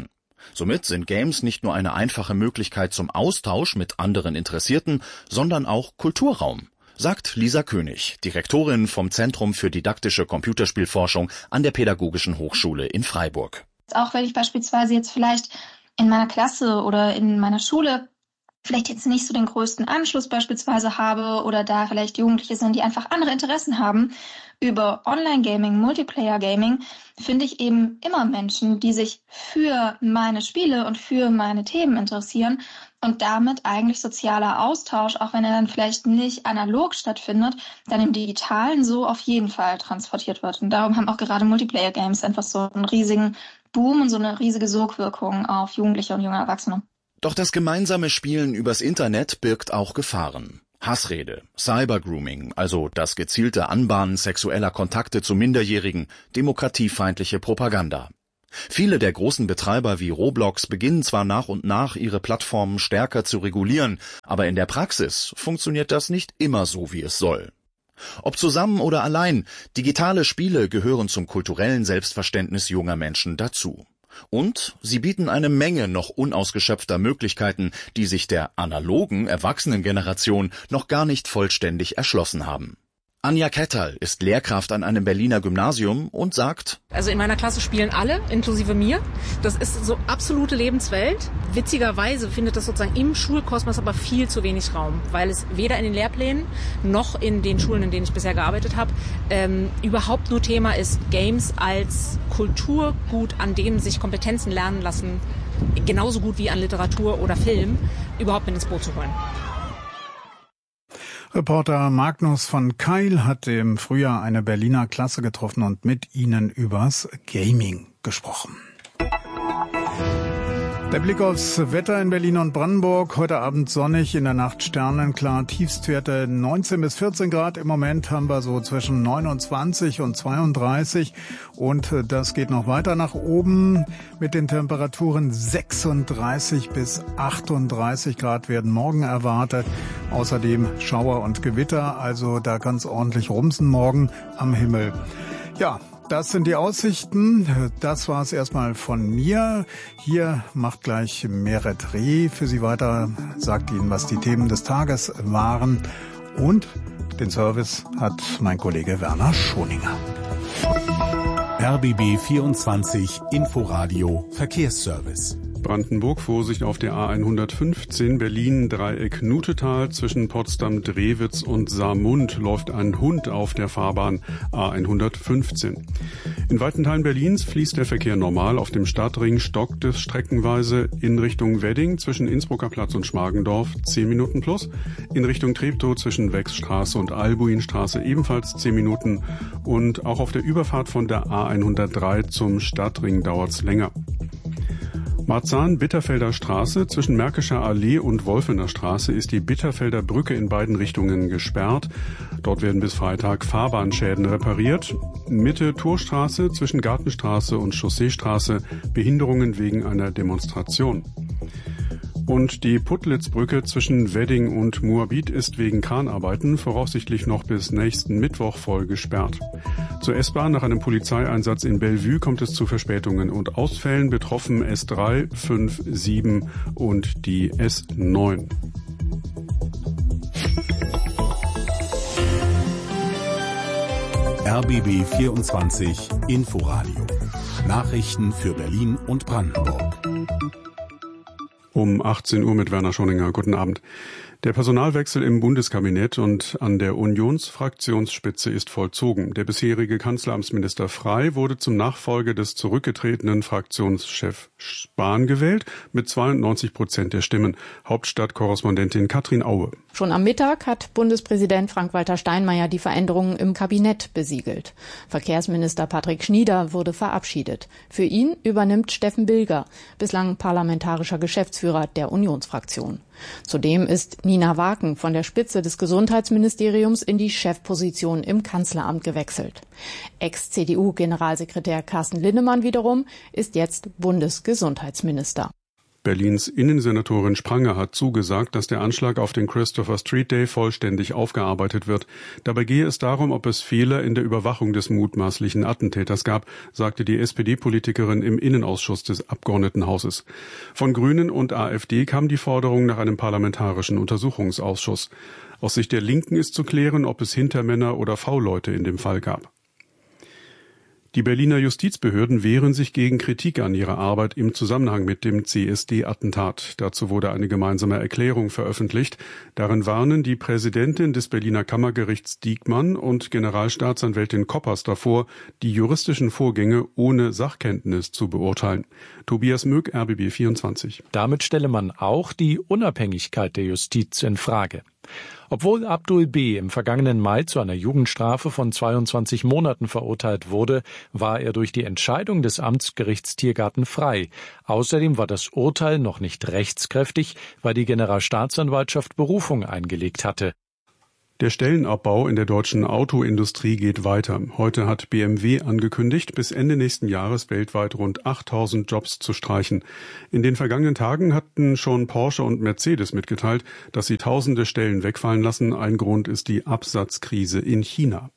Somit sind Games nicht nur eine einfache Möglichkeit zum Austausch mit anderen Interessierten, sondern auch Kulturraum, sagt Lisa König, Direktorin vom Zentrum für didaktische Computerspielforschung an der Pädagogischen Hochschule in Freiburg. Auch wenn ich beispielsweise jetzt vielleicht in meiner Klasse oder in meiner Schule vielleicht jetzt nicht so den größten Anschluss beispielsweise habe oder da vielleicht Jugendliche sind, die einfach andere Interessen haben, über Online-Gaming, Multiplayer-Gaming finde ich eben immer Menschen, die sich für meine Spiele und für meine Themen interessieren und damit eigentlich sozialer Austausch, auch wenn er dann vielleicht nicht analog stattfindet, dann im Digitalen so auf jeden Fall transportiert wird. Und darum haben auch gerade Multiplayer-Games einfach so einen riesigen Boom und so eine riesige Sogwirkung auf Jugendliche und junge Erwachsene. Doch das gemeinsame Spielen übers Internet birgt auch Gefahren. Hassrede, Cybergrooming, also das gezielte Anbahnen sexueller Kontakte zu Minderjährigen, demokratiefeindliche Propaganda. Viele der großen Betreiber wie Roblox beginnen zwar nach und nach, ihre Plattformen stärker zu regulieren, aber in der Praxis funktioniert das nicht immer so, wie es soll. Ob zusammen oder allein, digitale Spiele gehören zum kulturellen Selbstverständnis junger Menschen dazu. Und sie bieten eine Menge noch unausgeschöpfter Möglichkeiten, die sich der analogen Erwachsenengeneration noch gar nicht vollständig erschlossen haben. Anja Ketterl ist Lehrkraft an einem Berliner Gymnasium und sagt: Also in meiner Klasse spielen alle, inklusive mir. Das ist so absolute Lebenswelt. Witzigerweise findet das sozusagen im Schulkosmos aber viel zu wenig Raum, weil es weder in den Lehrplänen noch in den Schulen, in denen ich bisher gearbeitet habe, ähm, überhaupt nur Thema ist, Games als Kulturgut, an dem sich Kompetenzen lernen lassen, genauso gut wie an Literatur oder Film, überhaupt mit ins Boot zu holen. Reporter Magnus von Keil hat im Frühjahr eine Berliner Klasse getroffen und mit ihnen übers Gaming gesprochen. Der Blick aufs Wetter in Berlin und Brandenburg. Heute Abend sonnig, in der Nacht sternenklar, Tiefstwerte neunzehn bis vierzehn Grad. Im Moment haben wir so zwischen neunundzwanzig und zweiunddreißig. Und das geht noch weiter nach oben mit den Temperaturen sechsunddreißig bis achtunddreißig Grad werden morgen erwartet. Außerdem Schauer und Gewitter, also da ganz ordentlich rumsen morgen am Himmel. Ja, das sind die Aussichten. Das war es erstmal von mir. Hier macht gleich Meret Reh für Sie weiter, sagt Ihnen, was die Themen des Tages waren. Und den Service hat mein Kollege Werner Schoninger. R B B vierundzwanzig Inforadio Verkehrsservice. Brandenburg, Vorsicht auf der A hundertfünfzehn, Berlin, Dreieck Nutetal, zwischen Potsdam-Drewitz und Saarmund läuft ein Hund auf der Fahrbahn A hundertfünfzehn. In weiten Teilen Berlins fließt der Verkehr normal. Auf dem Stadtring stockt es streckenweise in Richtung Wedding zwischen Innsbrucker Platz und Schmargendorf zehn Minuten plus. In Richtung Treptow zwischen Wechsstraße und Albuinstraße ebenfalls zehn Minuten. Und auch auf der Überfahrt von der A hundertdrei zum Stadtring dauert's länger. Marzahn-Bitterfelder Straße, zwischen Märkischer Allee und Wolfener Straße ist die Bitterfelder Brücke in beiden Richtungen gesperrt. Dort werden bis Freitag Fahrbahnschäden repariert. Mitte Torstraße, zwischen Gartenstraße und Chausseestraße Behinderungen wegen einer Demonstration. Und die Puttlitzbrücke zwischen Wedding und Moabit ist wegen Kranarbeiten voraussichtlich noch bis nächsten Mittwoch voll gesperrt. Zur S-Bahn nach einem Polizeieinsatz in Bellevue kommt es zu Verspätungen und Ausfällen, betroffen S drei, fünf, sieben und die S neun. R B B vierundzwanzig Inforadio. Nachrichten für Berlin und Brandenburg. Um achtzehn Uhr mit Werner Schoninger. Guten Abend. Der Personalwechsel im Bundeskabinett und an der Unionsfraktionsspitze ist vollzogen. Der bisherige Kanzleramtsminister Frey wurde zum Nachfolger des zurückgetretenen Fraktionschefs Spahn gewählt, mit zweiundneunzig Prozent der Stimmen. Hauptstadtkorrespondentin Katrin Aue. Schon am Mittag hat Bundespräsident Frank-Walter Steinmeier die Veränderungen im Kabinett besiegelt. Verkehrsminister Patrick Schnieder wurde verabschiedet. Für ihn übernimmt Steffen Bilger, bislang parlamentarischer Geschäftsführer der Unionsfraktion. Zudem ist Nina Waken von der Spitze des Gesundheitsministeriums in die Chefposition im Kanzleramt gewechselt. Ex-C D U-Generalsekretär Carsten Linnemann wiederum ist jetzt Bundesgesundheitsminister. Berlins Innensenatorin Spranger hat zugesagt, dass der Anschlag auf den Christopher Street Day vollständig aufgearbeitet wird. Dabei gehe es darum, ob es Fehler in der Überwachung des mutmaßlichen Attentäters gab, sagte die S P D-Politikerin im Innenausschuss des Abgeordnetenhauses. Von Grünen und AfD kam die Forderung nach einem parlamentarischen Untersuchungsausschuss. Aus Sicht der Linken ist zu klären, ob es Hintermänner oder V-Leute in dem Fall gab. Die Berliner Justizbehörden wehren sich gegen Kritik an ihrer Arbeit im Zusammenhang mit dem C S D-Attentat. Dazu wurde eine gemeinsame Erklärung veröffentlicht. Darin warnen die Präsidentin des Berliner Kammergerichts Diekmann und Generalstaatsanwältin Koppers davor, die juristischen Vorgänge ohne Sachkenntnis zu beurteilen. Tobias Möck, R B B vierundzwanzig. Damit stelle man auch die Unabhängigkeit der Justiz in Frage. Obwohl Abdul B. im vergangenen Mai zu einer Jugendstrafe von zweiundzwanzig Monaten verurteilt wurde, war er durch die Entscheidung des Amtsgerichts Tiergarten frei. Außerdem war das Urteil noch nicht rechtskräftig, weil die Generalstaatsanwaltschaft Berufung eingelegt hatte. Der Stellenabbau in der deutschen Autoindustrie geht weiter. Heute hat B M W angekündigt, bis Ende nächsten Jahres weltweit rund achttausend Jobs zu streichen. In den vergangenen Tagen hatten schon Porsche und Mercedes mitgeteilt, dass sie tausende Stellen wegfallen lassen. Ein Grund ist die Absatzkrise in China.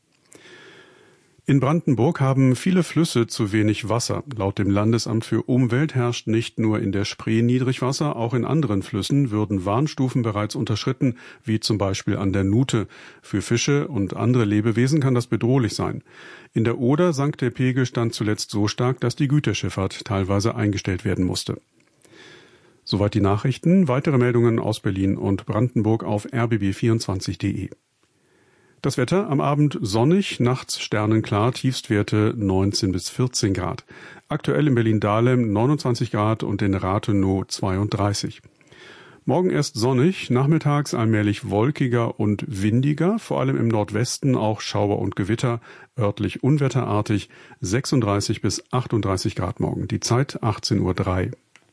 In Brandenburg haben viele Flüsse zu wenig Wasser. Laut dem Landesamt für Umwelt herrscht nicht nur in der Spree Niedrigwasser, auch in anderen Flüssen würden Warnstufen bereits unterschritten, wie zum Beispiel an der Nute. Für Fische und andere Lebewesen kann das bedrohlich sein. In der Oder sank der Pegelstand zuletzt so stark, dass die Güterschifffahrt teilweise eingestellt werden musste. Soweit die Nachrichten. Weitere Meldungen aus Berlin und Brandenburg auf r b b vierundzwanzig punkt d e. Das Wetter am Abend sonnig, nachts sternenklar, Tiefstwerte neunzehn bis vierzehn Grad. Aktuell in Berlin-Dahlem neunundzwanzig Grad und in Rathenow zweiunddreißig. Morgen erst sonnig, nachmittags allmählich wolkiger und windiger, vor allem im Nordwesten auch Schauer und Gewitter, örtlich unwetterartig, sechsunddreißig bis achtunddreißig Grad morgen. Die Zeit achtzehn Uhr drei.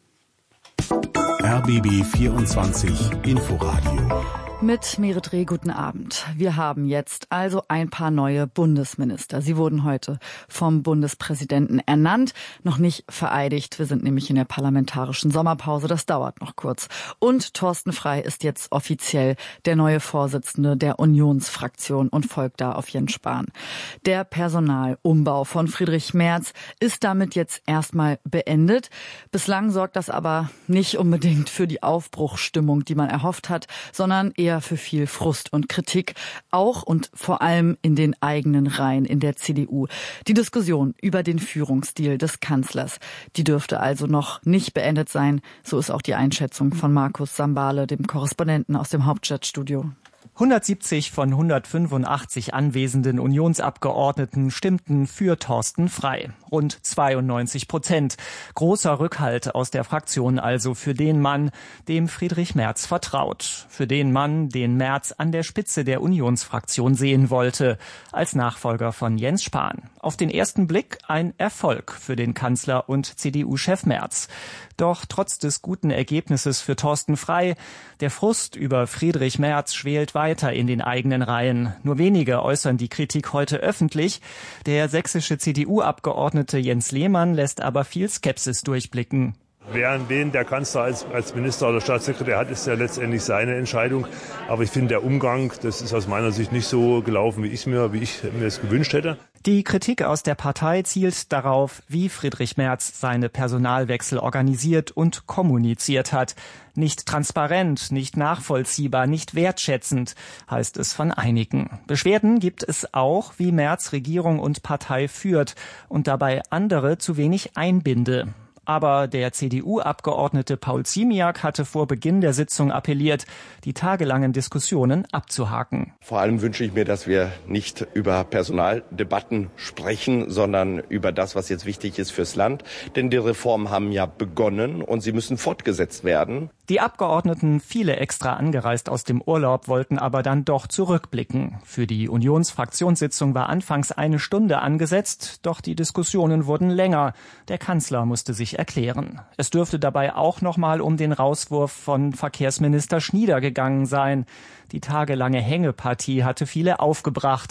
R B B vierundzwanzig Inforadio. Mit Merit Reh, guten Abend. Wir haben jetzt also ein paar neue Bundesminister. Sie wurden heute vom Bundespräsidenten ernannt, noch nicht vereidigt. Wir sind nämlich in der parlamentarischen Sommerpause, das dauert noch kurz. Und Thorsten Frey ist jetzt offiziell der neue Vorsitzende der Unionsfraktion und folgt da auf Jens Spahn. Der Personalumbau von Friedrich Merz ist damit jetzt erstmal beendet. Bislang sorgt das aber nicht unbedingt für die Aufbruchsstimmung, die man erhofft hat, sondern eher für viel Frust und Kritik, auch und vor allem in den eigenen Reihen in der C D U. Die Diskussion über den Führungsstil des Kanzlers, die dürfte also noch nicht beendet sein. So ist auch die Einschätzung von Markus Sambale, dem Korrespondenten aus dem Hauptstadtstudio. hundertsiebzig von hundertfünfundachtzig anwesenden Unionsabgeordneten stimmten für Thorsten Frey. Rund zweiundneunzig Prozent. Großer Rückhalt aus der Fraktion also für den Mann, dem Friedrich Merz vertraut. Für den Mann, den Merz an der Spitze der Unionsfraktion sehen wollte, als Nachfolger von Jens Spahn. Auf den ersten Blick ein Erfolg für den Kanzler und C D U-Chef Merz. Doch trotz des guten Ergebnisses für Thorsten Frey, der Frust über Friedrich Merz schwelt weiter in den eigenen Reihen. Nur wenige äußern die Kritik heute öffentlich. Der sächsische C D U-Abgeordnete Jens Lehmann lässt aber viel Skepsis durchblicken. Wer wen der Kanzler als, als Minister oder Staatssekretär hat, ist ja letztendlich seine Entscheidung. Aber ich finde, der Umgang, das ist aus meiner Sicht nicht so gelaufen, wie ich mir, wie ich mir es gewünscht hätte. Die Kritik aus der Partei zielt darauf, wie Friedrich Merz seine Personalwechsel organisiert und kommuniziert hat. Nicht transparent, nicht nachvollziehbar, nicht wertschätzend, heißt es von einigen. Beschwerden gibt es auch, wie Merz Regierung und Partei führt und dabei andere zu wenig einbinde. Aber der C D U-Abgeordnete Paul Ziemiak hatte vor Beginn der Sitzung appelliert, die tagelangen Diskussionen abzuhaken. Vor allem wünsche ich mir, dass wir nicht über Personaldebatten sprechen, sondern über das, was jetzt wichtig ist fürs Land. Denn die Reformen haben ja begonnen und sie müssen fortgesetzt werden. Die Abgeordneten, viele extra angereist aus dem Urlaub, wollten aber dann doch zurückblicken. Für die Unionsfraktionssitzung war anfangs eine Stunde angesetzt, doch die Diskussionen wurden länger. Der Kanzler musste sich erklären. Es dürfte dabei auch noch mal um den Rauswurf von Verkehrsminister Schnieder gegangen sein. Die tagelange Hängepartie hatte viele aufgebracht.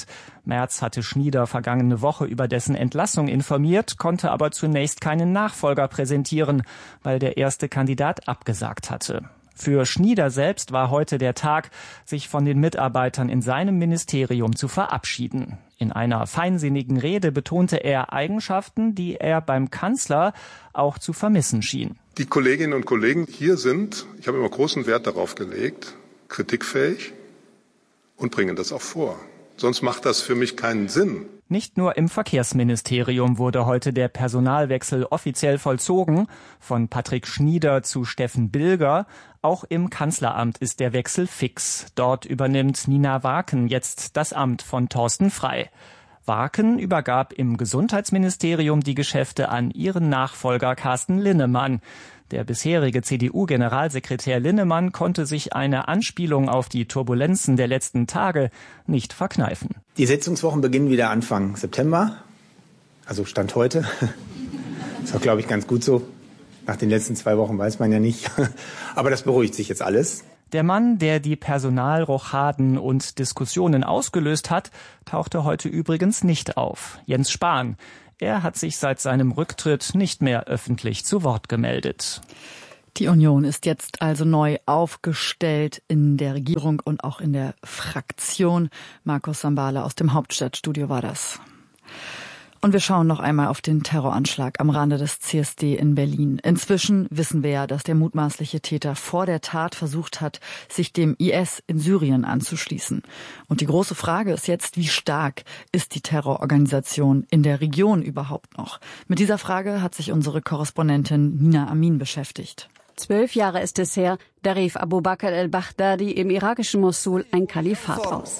Merz hatte Schnieder vergangene Woche über dessen Entlassung informiert, konnte aber zunächst keinen Nachfolger präsentieren, weil der erste Kandidat abgesagt hatte. Für Schnieder selbst war heute der Tag, sich von den Mitarbeitern in seinem Ministerium zu verabschieden. In einer feinsinnigen Rede betonte er Eigenschaften, die er beim Kanzler auch zu vermissen schien. Die Kolleginnen und Kollegen hier sind, ich habe immer großen Wert darauf gelegt, kritikfähig und bringen das auch vor. Sonst macht das für mich keinen Sinn. Nicht nur im Verkehrsministerium wurde heute der Personalwechsel offiziell vollzogen, von Patrick Schnieder zu Steffen Bilger. Auch im Kanzleramt ist der Wechsel fix. Dort übernimmt Nina Waken jetzt das Amt von Thorsten Frey. Waken übergab im Gesundheitsministerium die Geschäfte an ihren Nachfolger Carsten Linnemann. Der bisherige C D U-Generalsekretär Linnemann konnte sich eine Anspielung auf die Turbulenzen der letzten Tage nicht verkneifen. Die Sitzungswochen beginnen wieder Anfang September, also Stand heute. Ist auch, glaube ich, ganz gut so. Nach den letzten zwei Wochen weiß man ja nicht. Aber das beruhigt sich jetzt alles. Der Mann, der die Personalrochaden und Diskussionen ausgelöst hat, tauchte heute übrigens nicht auf. Jens Spahn. Er hat sich seit seinem Rücktritt nicht mehr öffentlich zu Wort gemeldet. Die Union ist jetzt also neu aufgestellt in der Regierung und auch in der Fraktion. Markus Sambale aus dem Hauptstadtstudio war das. Und wir schauen noch einmal auf den Terroranschlag am Rande des C S D in Berlin. Inzwischen wissen wir ja, dass der mutmaßliche Täter vor der Tat versucht hat, sich dem I S in Syrien anzuschließen. Und die große Frage ist jetzt, wie stark ist die Terrororganisation in der Region überhaupt noch? Mit dieser Frage hat sich unsere Korrespondentin Nina Amin beschäftigt. Zwölf Jahre ist es her, da rief Abu Bakr al-Baghdadi im irakischen Mosul ein Kalifat aus.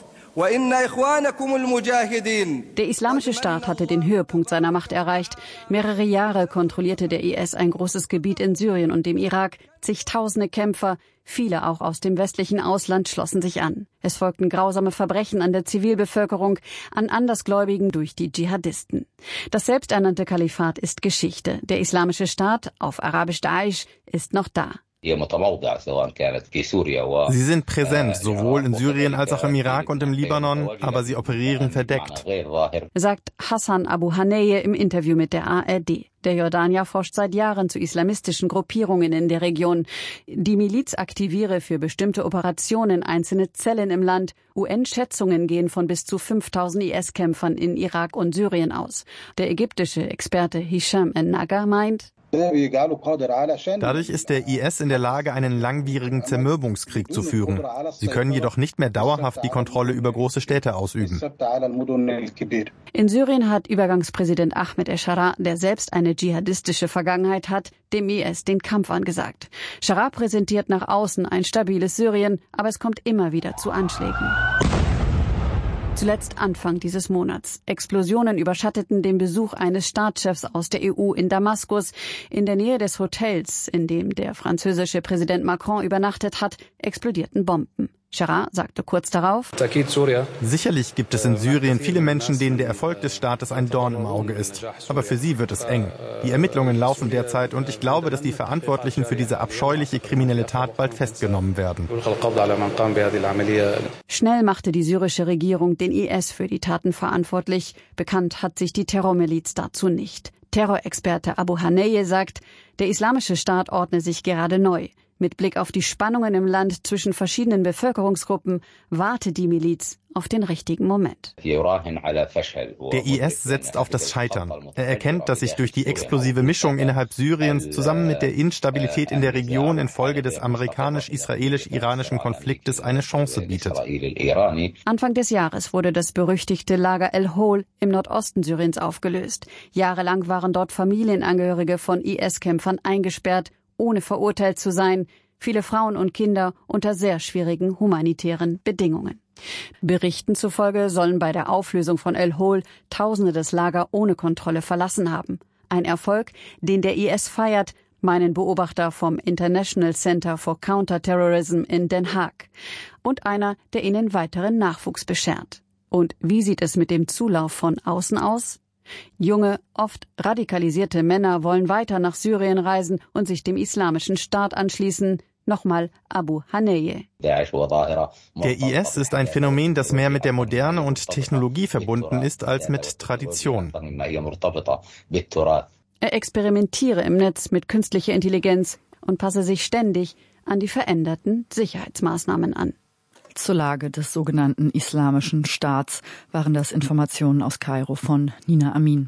Der Islamische Staat hatte den Höhepunkt seiner Macht erreicht. Mehrere Jahre kontrollierte der I S ein großes Gebiet in Syrien und dem Irak. Zigtausende Kämpfer, viele auch aus dem westlichen Ausland, schlossen sich an. Es folgten grausame Verbrechen an der Zivilbevölkerung, an Andersgläubigen durch die Dschihadisten. Das selbsternannte Kalifat ist Geschichte. Der Islamische Staat, auf Arabisch Daesh, ist noch da. Sie sind präsent, sowohl in Syrien als auch im Irak und im Libanon, aber sie operieren verdeckt, sagt Hassan Abu Haneye im Interview mit der A R D. Der Jordanier forscht seit Jahren zu islamistischen Gruppierungen in der Region. Die Miliz aktiviere für bestimmte Operationen einzelne Zellen im Land. U N-Schätzungen gehen von bis zu fünftausend I S-Kämpfern in Irak und Syrien aus. Der ägyptische Experte Hisham en-Nagar meint, dadurch ist der I S in der Lage, einen langwierigen Zermürbungskrieg zu führen. Sie können jedoch nicht mehr dauerhaft die Kontrolle über große Städte ausüben. In Syrien hat Übergangspräsident Ahmed el-Sharaa, der selbst eine dschihadistische Vergangenheit hat, dem I S den Kampf angesagt. Sharaa präsentiert nach außen ein stabiles Syrien, aber es kommt immer wieder zu Anschlägen. Zuletzt Anfang dieses Monats. Explosionen überschatteten den Besuch eines Staatschefs aus der E U in Damaskus. In der Nähe des Hotels, in dem der französische Präsident Macron übernachtet hat, explodierten Bomben. Sharaa sagte kurz darauf, sicherlich gibt es in Syrien viele Menschen, denen der Erfolg des Staates ein Dorn im Auge ist. Aber für sie wird es eng. Die Ermittlungen laufen derzeit und ich glaube, dass die Verantwortlichen für diese abscheuliche kriminelle Tat bald festgenommen werden. Schnell machte die syrische Regierung den I S für die Taten verantwortlich. Bekannt hat sich die Terrormiliz dazu nicht. Terrorexperte Abu Haneye sagt, der Islamische Staat ordne sich gerade neu. Mit Blick auf die Spannungen im Land zwischen verschiedenen Bevölkerungsgruppen warte die Miliz auf den richtigen Moment. Der I S setzt auf das Scheitern. Er erkennt, dass sich durch die explosive Mischung innerhalb Syriens zusammen mit der Instabilität in der Region infolge des amerikanisch-israelisch-iranischen Konfliktes eine Chance bietet. Anfang des Jahres wurde das berüchtigte Lager El-Hol im Nordosten Syriens aufgelöst. Jahrelang waren dort Familienangehörige von I S-Kämpfern eingesperrt, ohne verurteilt zu sein, viele Frauen und Kinder unter sehr schwierigen humanitären Bedingungen. Berichten zufolge sollen bei der Auflösung von El-Hol Tausende das Lager ohne Kontrolle verlassen haben. Ein Erfolg, den der I S feiert, meinen Beobachter vom International Center for Counterterrorism in Den Haag. Und einer, der ihnen weiteren Nachwuchs beschert. Und wie sieht es mit dem Zulauf von außen aus? Junge, oft radikalisierte Männer wollen weiter nach Syrien reisen und sich dem Islamischen Staat anschließen. Nochmal Abu Haneye. Der I S ist ein Phänomen, das mehr mit der Moderne und Technologie verbunden ist als mit Tradition. Er experimentiere im Netz mit künstlicher Intelligenz und passe sich ständig an die veränderten Sicherheitsmaßnahmen an. Zur Lage des sogenannten Islamischen Staats waren das Informationen aus Kairo von Nina Amin.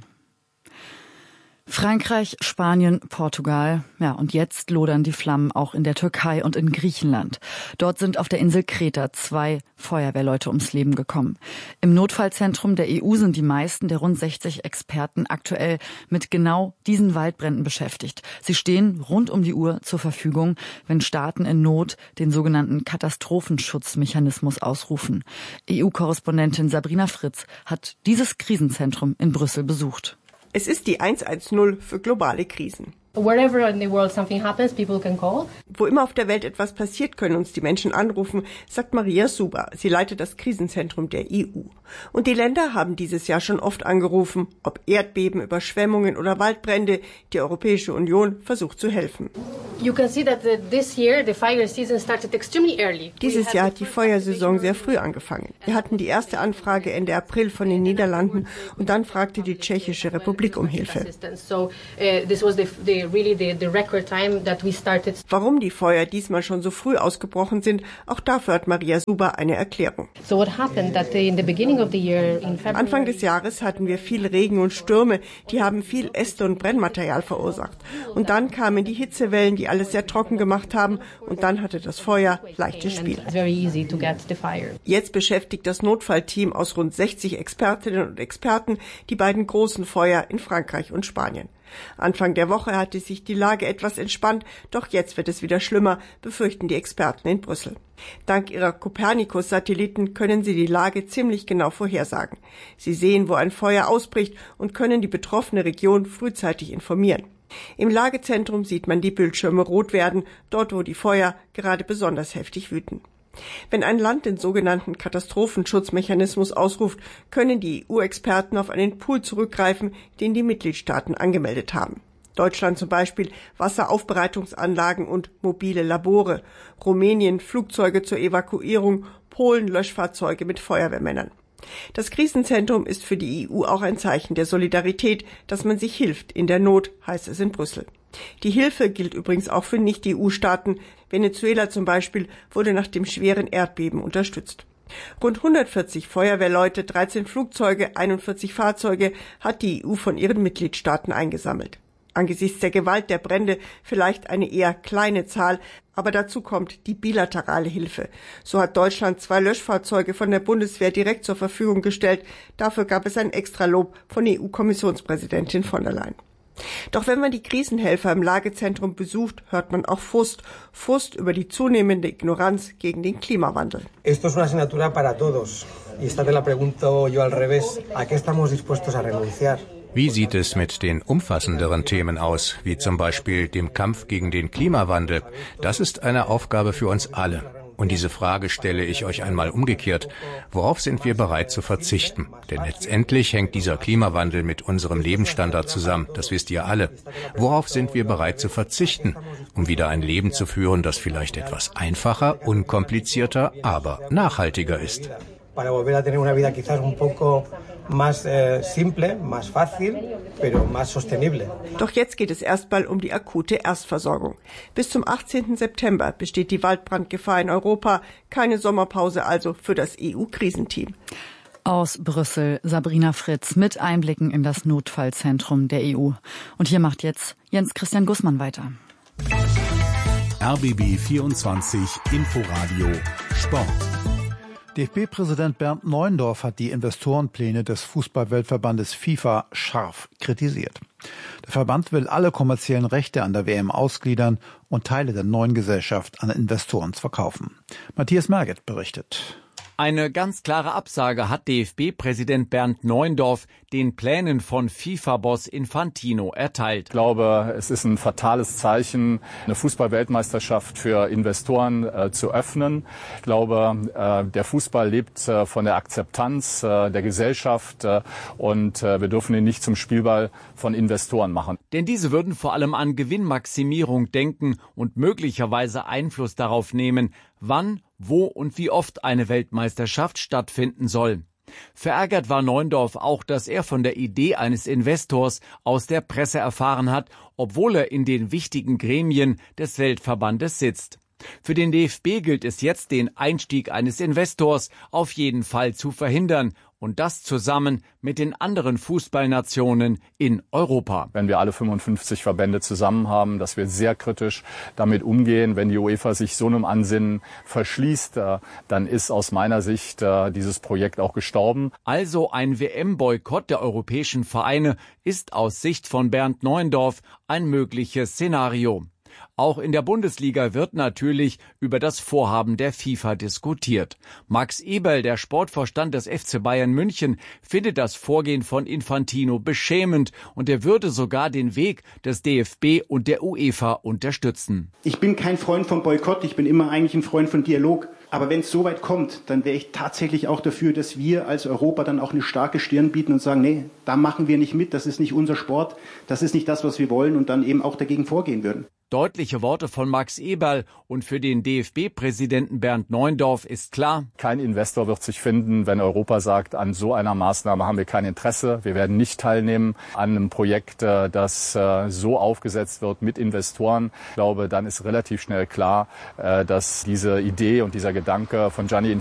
Frankreich, Spanien, Portugal, ja, und jetzt lodern die Flammen auch in der Türkei und in Griechenland. Dort sind auf der Insel Kreta zwei Feuerwehrleute ums Leben gekommen. Im Notfallzentrum der E U sind die meisten der rund sechzig Experten aktuell mit genau diesen Waldbränden beschäftigt. Sie stehen rund um die Uhr zur Verfügung, wenn Staaten in Not den sogenannten Katastrophenschutzmechanismus ausrufen. E U-Korrespondentin Sabrina Fritz hat dieses Krisenzentrum in Brüssel besucht. Es ist die hundertzehn für globale Krisen. Wherever in the world something happens, people can call. Wo immer auf der Welt etwas passiert, können uns die Menschen anrufen, sagt Maria Suba. Sie leitet das Krisenzentrum der E U. Und die Länder haben dieses Jahr schon oft angerufen, ob Erdbeben, Überschwemmungen oder Waldbrände. Die Europäische Union versucht zu helfen. You can see that this year the fire season started extremely early. Dieses Jahr hat die Feuersaison sehr früh angefangen. Wir hatten die erste Anfrage Ende April von den Niederlanden und dann fragte die Tschechische Republik um Hilfe. So, uh, this was the, the really the, the record time that we started. Warum die Feuer diesmal schon so früh ausgebrochen sind, auch dafür hat Maria Suba eine Erklärung. So what happened that in the beginning of the year in February, Anfang des Jahres hatten wir viel Regen und Stürme, die haben viel Äste und Brennmaterial verursacht. Und dann kamen die Hitzewellen, die alles sehr trocken gemacht haben, und dann hatte das Feuer leichtes Spiel. Jetzt beschäftigt das Notfallteam aus rund sechzig Expertinnen und Experten die beiden großen Feuer in Frankreich und Spanien. Anfang der Woche hatte sich die Lage etwas entspannt, doch jetzt wird es wieder schlimmer, befürchten die Experten in Brüssel. Dank ihrer Copernicus-Satelliten können sie die Lage ziemlich genau vorhersagen. Sie sehen, wo ein Feuer ausbricht und können die betroffene Region frühzeitig informieren. Im Lagezentrum sieht man die Bildschirme rot werden, dort wo die Feuer gerade besonders heftig wüten. Wenn ein Land den sogenannten Katastrophenschutzmechanismus ausruft, können die E U-Experten auf einen Pool zurückgreifen, den die Mitgliedstaaten angemeldet haben. Deutschland zum Beispiel Wasseraufbereitungsanlagen und mobile Labore, Rumänien Flugzeuge zur Evakuierung, Polen Löschfahrzeuge mit Feuerwehrmännern. Das Krisenzentrum ist für die E U auch ein Zeichen der Solidarität, dass man sich hilft in der Not, heißt es in Brüssel. Die Hilfe gilt übrigens auch für Nicht-E U-Staaten. Venezuela zum Beispiel wurde nach dem schweren Erdbeben unterstützt. Rund hundertvierzig Feuerwehrleute, dreizehn Flugzeuge, einundvierzig Fahrzeuge hat die E U von ihren Mitgliedstaaten eingesammelt. Angesichts der Gewalt der Brände vielleicht eine eher kleine Zahl, aber dazu kommt die bilaterale Hilfe. So hat Deutschland zwei Löschfahrzeuge von der Bundeswehr direkt zur Verfügung gestellt. Dafür gab es ein Extralob von E U-Kommissionspräsidentin von der Leyen. Doch wenn man die Krisenhelfer im Lagezentrum besucht, hört man auch Frust. Frust über die zunehmende Ignoranz gegen den Klimawandel. Esto es una asignatura para todos. Y esta te la pregunto yo al revés. ¿A qué estamos dispuestos a renunciar? Wie sieht es mit den umfassenderen Themen aus, wie zum Beispiel dem Kampf gegen den Klimawandel? Das ist eine Aufgabe für uns alle. Und diese Frage stelle ich euch einmal umgekehrt. Worauf sind wir bereit zu verzichten? Denn letztendlich hängt dieser Klimawandel mit unserem Lebensstandard zusammen. Das wisst ihr alle. Worauf sind wir bereit zu verzichten, um wieder ein Leben zu führen, das vielleicht etwas einfacher, unkomplizierter, aber nachhaltiger ist? Para volver a tener una vida quizás un poco más eh, simple, más fácil, pero más sostenible. Doch jetzt geht es erstmal um die akute Erstversorgung. Bis zum achtzehnten September besteht die Waldbrandgefahr in Europa. Keine Sommerpause also für das E U-Krisenteam. Aus Brüssel Sabrina Fritz mit Einblicken in das Notfallzentrum der E U. Und hier macht jetzt Jens Christian Gussmann weiter. R B B vierundzwanzig Inforadio Sport. D F B-Präsident Bernd Neuendorf hat die Investorenpläne des Fußball-Weltverbandes FIFA scharf kritisiert. Der Verband will alle kommerziellen Rechte an der W M ausgliedern und Teile der neuen Gesellschaft an Investoren verkaufen. Matthias Merget berichtet. Eine ganz klare Absage hat D F B-Präsident Bernd Neuendorf den Plänen von FIFA-Boss Infantino erteilt. Ich glaube, es ist ein fatales Zeichen, eine Fußball-Weltmeisterschaft für Investoren äh, zu öffnen. Ich glaube, äh, der Fußball lebt äh, von der Akzeptanz äh, der Gesellschaft äh, und äh, wir dürfen ihn nicht zum Spielball von Investoren machen. Denn diese würden vor allem an Gewinnmaximierung denken und möglicherweise Einfluss darauf nehmen, wann, wo und wie oft eine Weltmeisterschaft stattfinden soll. Verärgert war Neundorf auch, dass er von der Idee eines Investors aus der Presse erfahren hat, obwohl er in den wichtigen Gremien des Weltverbandes sitzt. Für den D F B gilt es jetzt, den Einstieg eines Investors auf jeden Fall zu verhindern. Und das zusammen mit den anderen Fußballnationen in Europa. Wenn wir alle fünfundfünfzig Verbände zusammen haben, dass wir sehr kritisch damit umgehen. Wenn die UEFA sich so einem Ansinnen verschließt, dann ist aus meiner Sicht dieses Projekt auch gestorben. Also ein W M-Boykott der europäischen Vereine ist aus Sicht von Bernd Neuendorf ein mögliches Szenario. Auch in der Bundesliga wird natürlich über das Vorhaben der FIFA diskutiert. Max Eberl, der Sportvorstand des F C Bayern München, findet das Vorgehen von Infantino beschämend und er würde sogar den Weg des D F B und der UEFA unterstützen. Ich bin kein Freund von Boykott, ich bin immer eigentlich ein Freund von Dialog. Aber wenn es so weit kommt, dann wäre ich tatsächlich auch dafür, dass wir als Europa dann auch eine starke Stirn bieten und sagen, nee, da machen wir nicht mit, das ist nicht unser Sport, das ist nicht das, was wir wollen und dann eben auch dagegen vorgehen würden. Deutliche Worte von Max Eberl und für den D F B-Präsidenten Bernd Neuendorf ist klar: Kein Investor wird sich finden, wenn Europa sagt, an so einer Maßnahme haben wir kein Interesse. Wir werden nicht teilnehmen an einem Projekt, das so aufgesetzt wird mit Investoren. Ich glaube, dann ist relativ schnell klar, dass diese Idee und dieser Gedanke von Gianni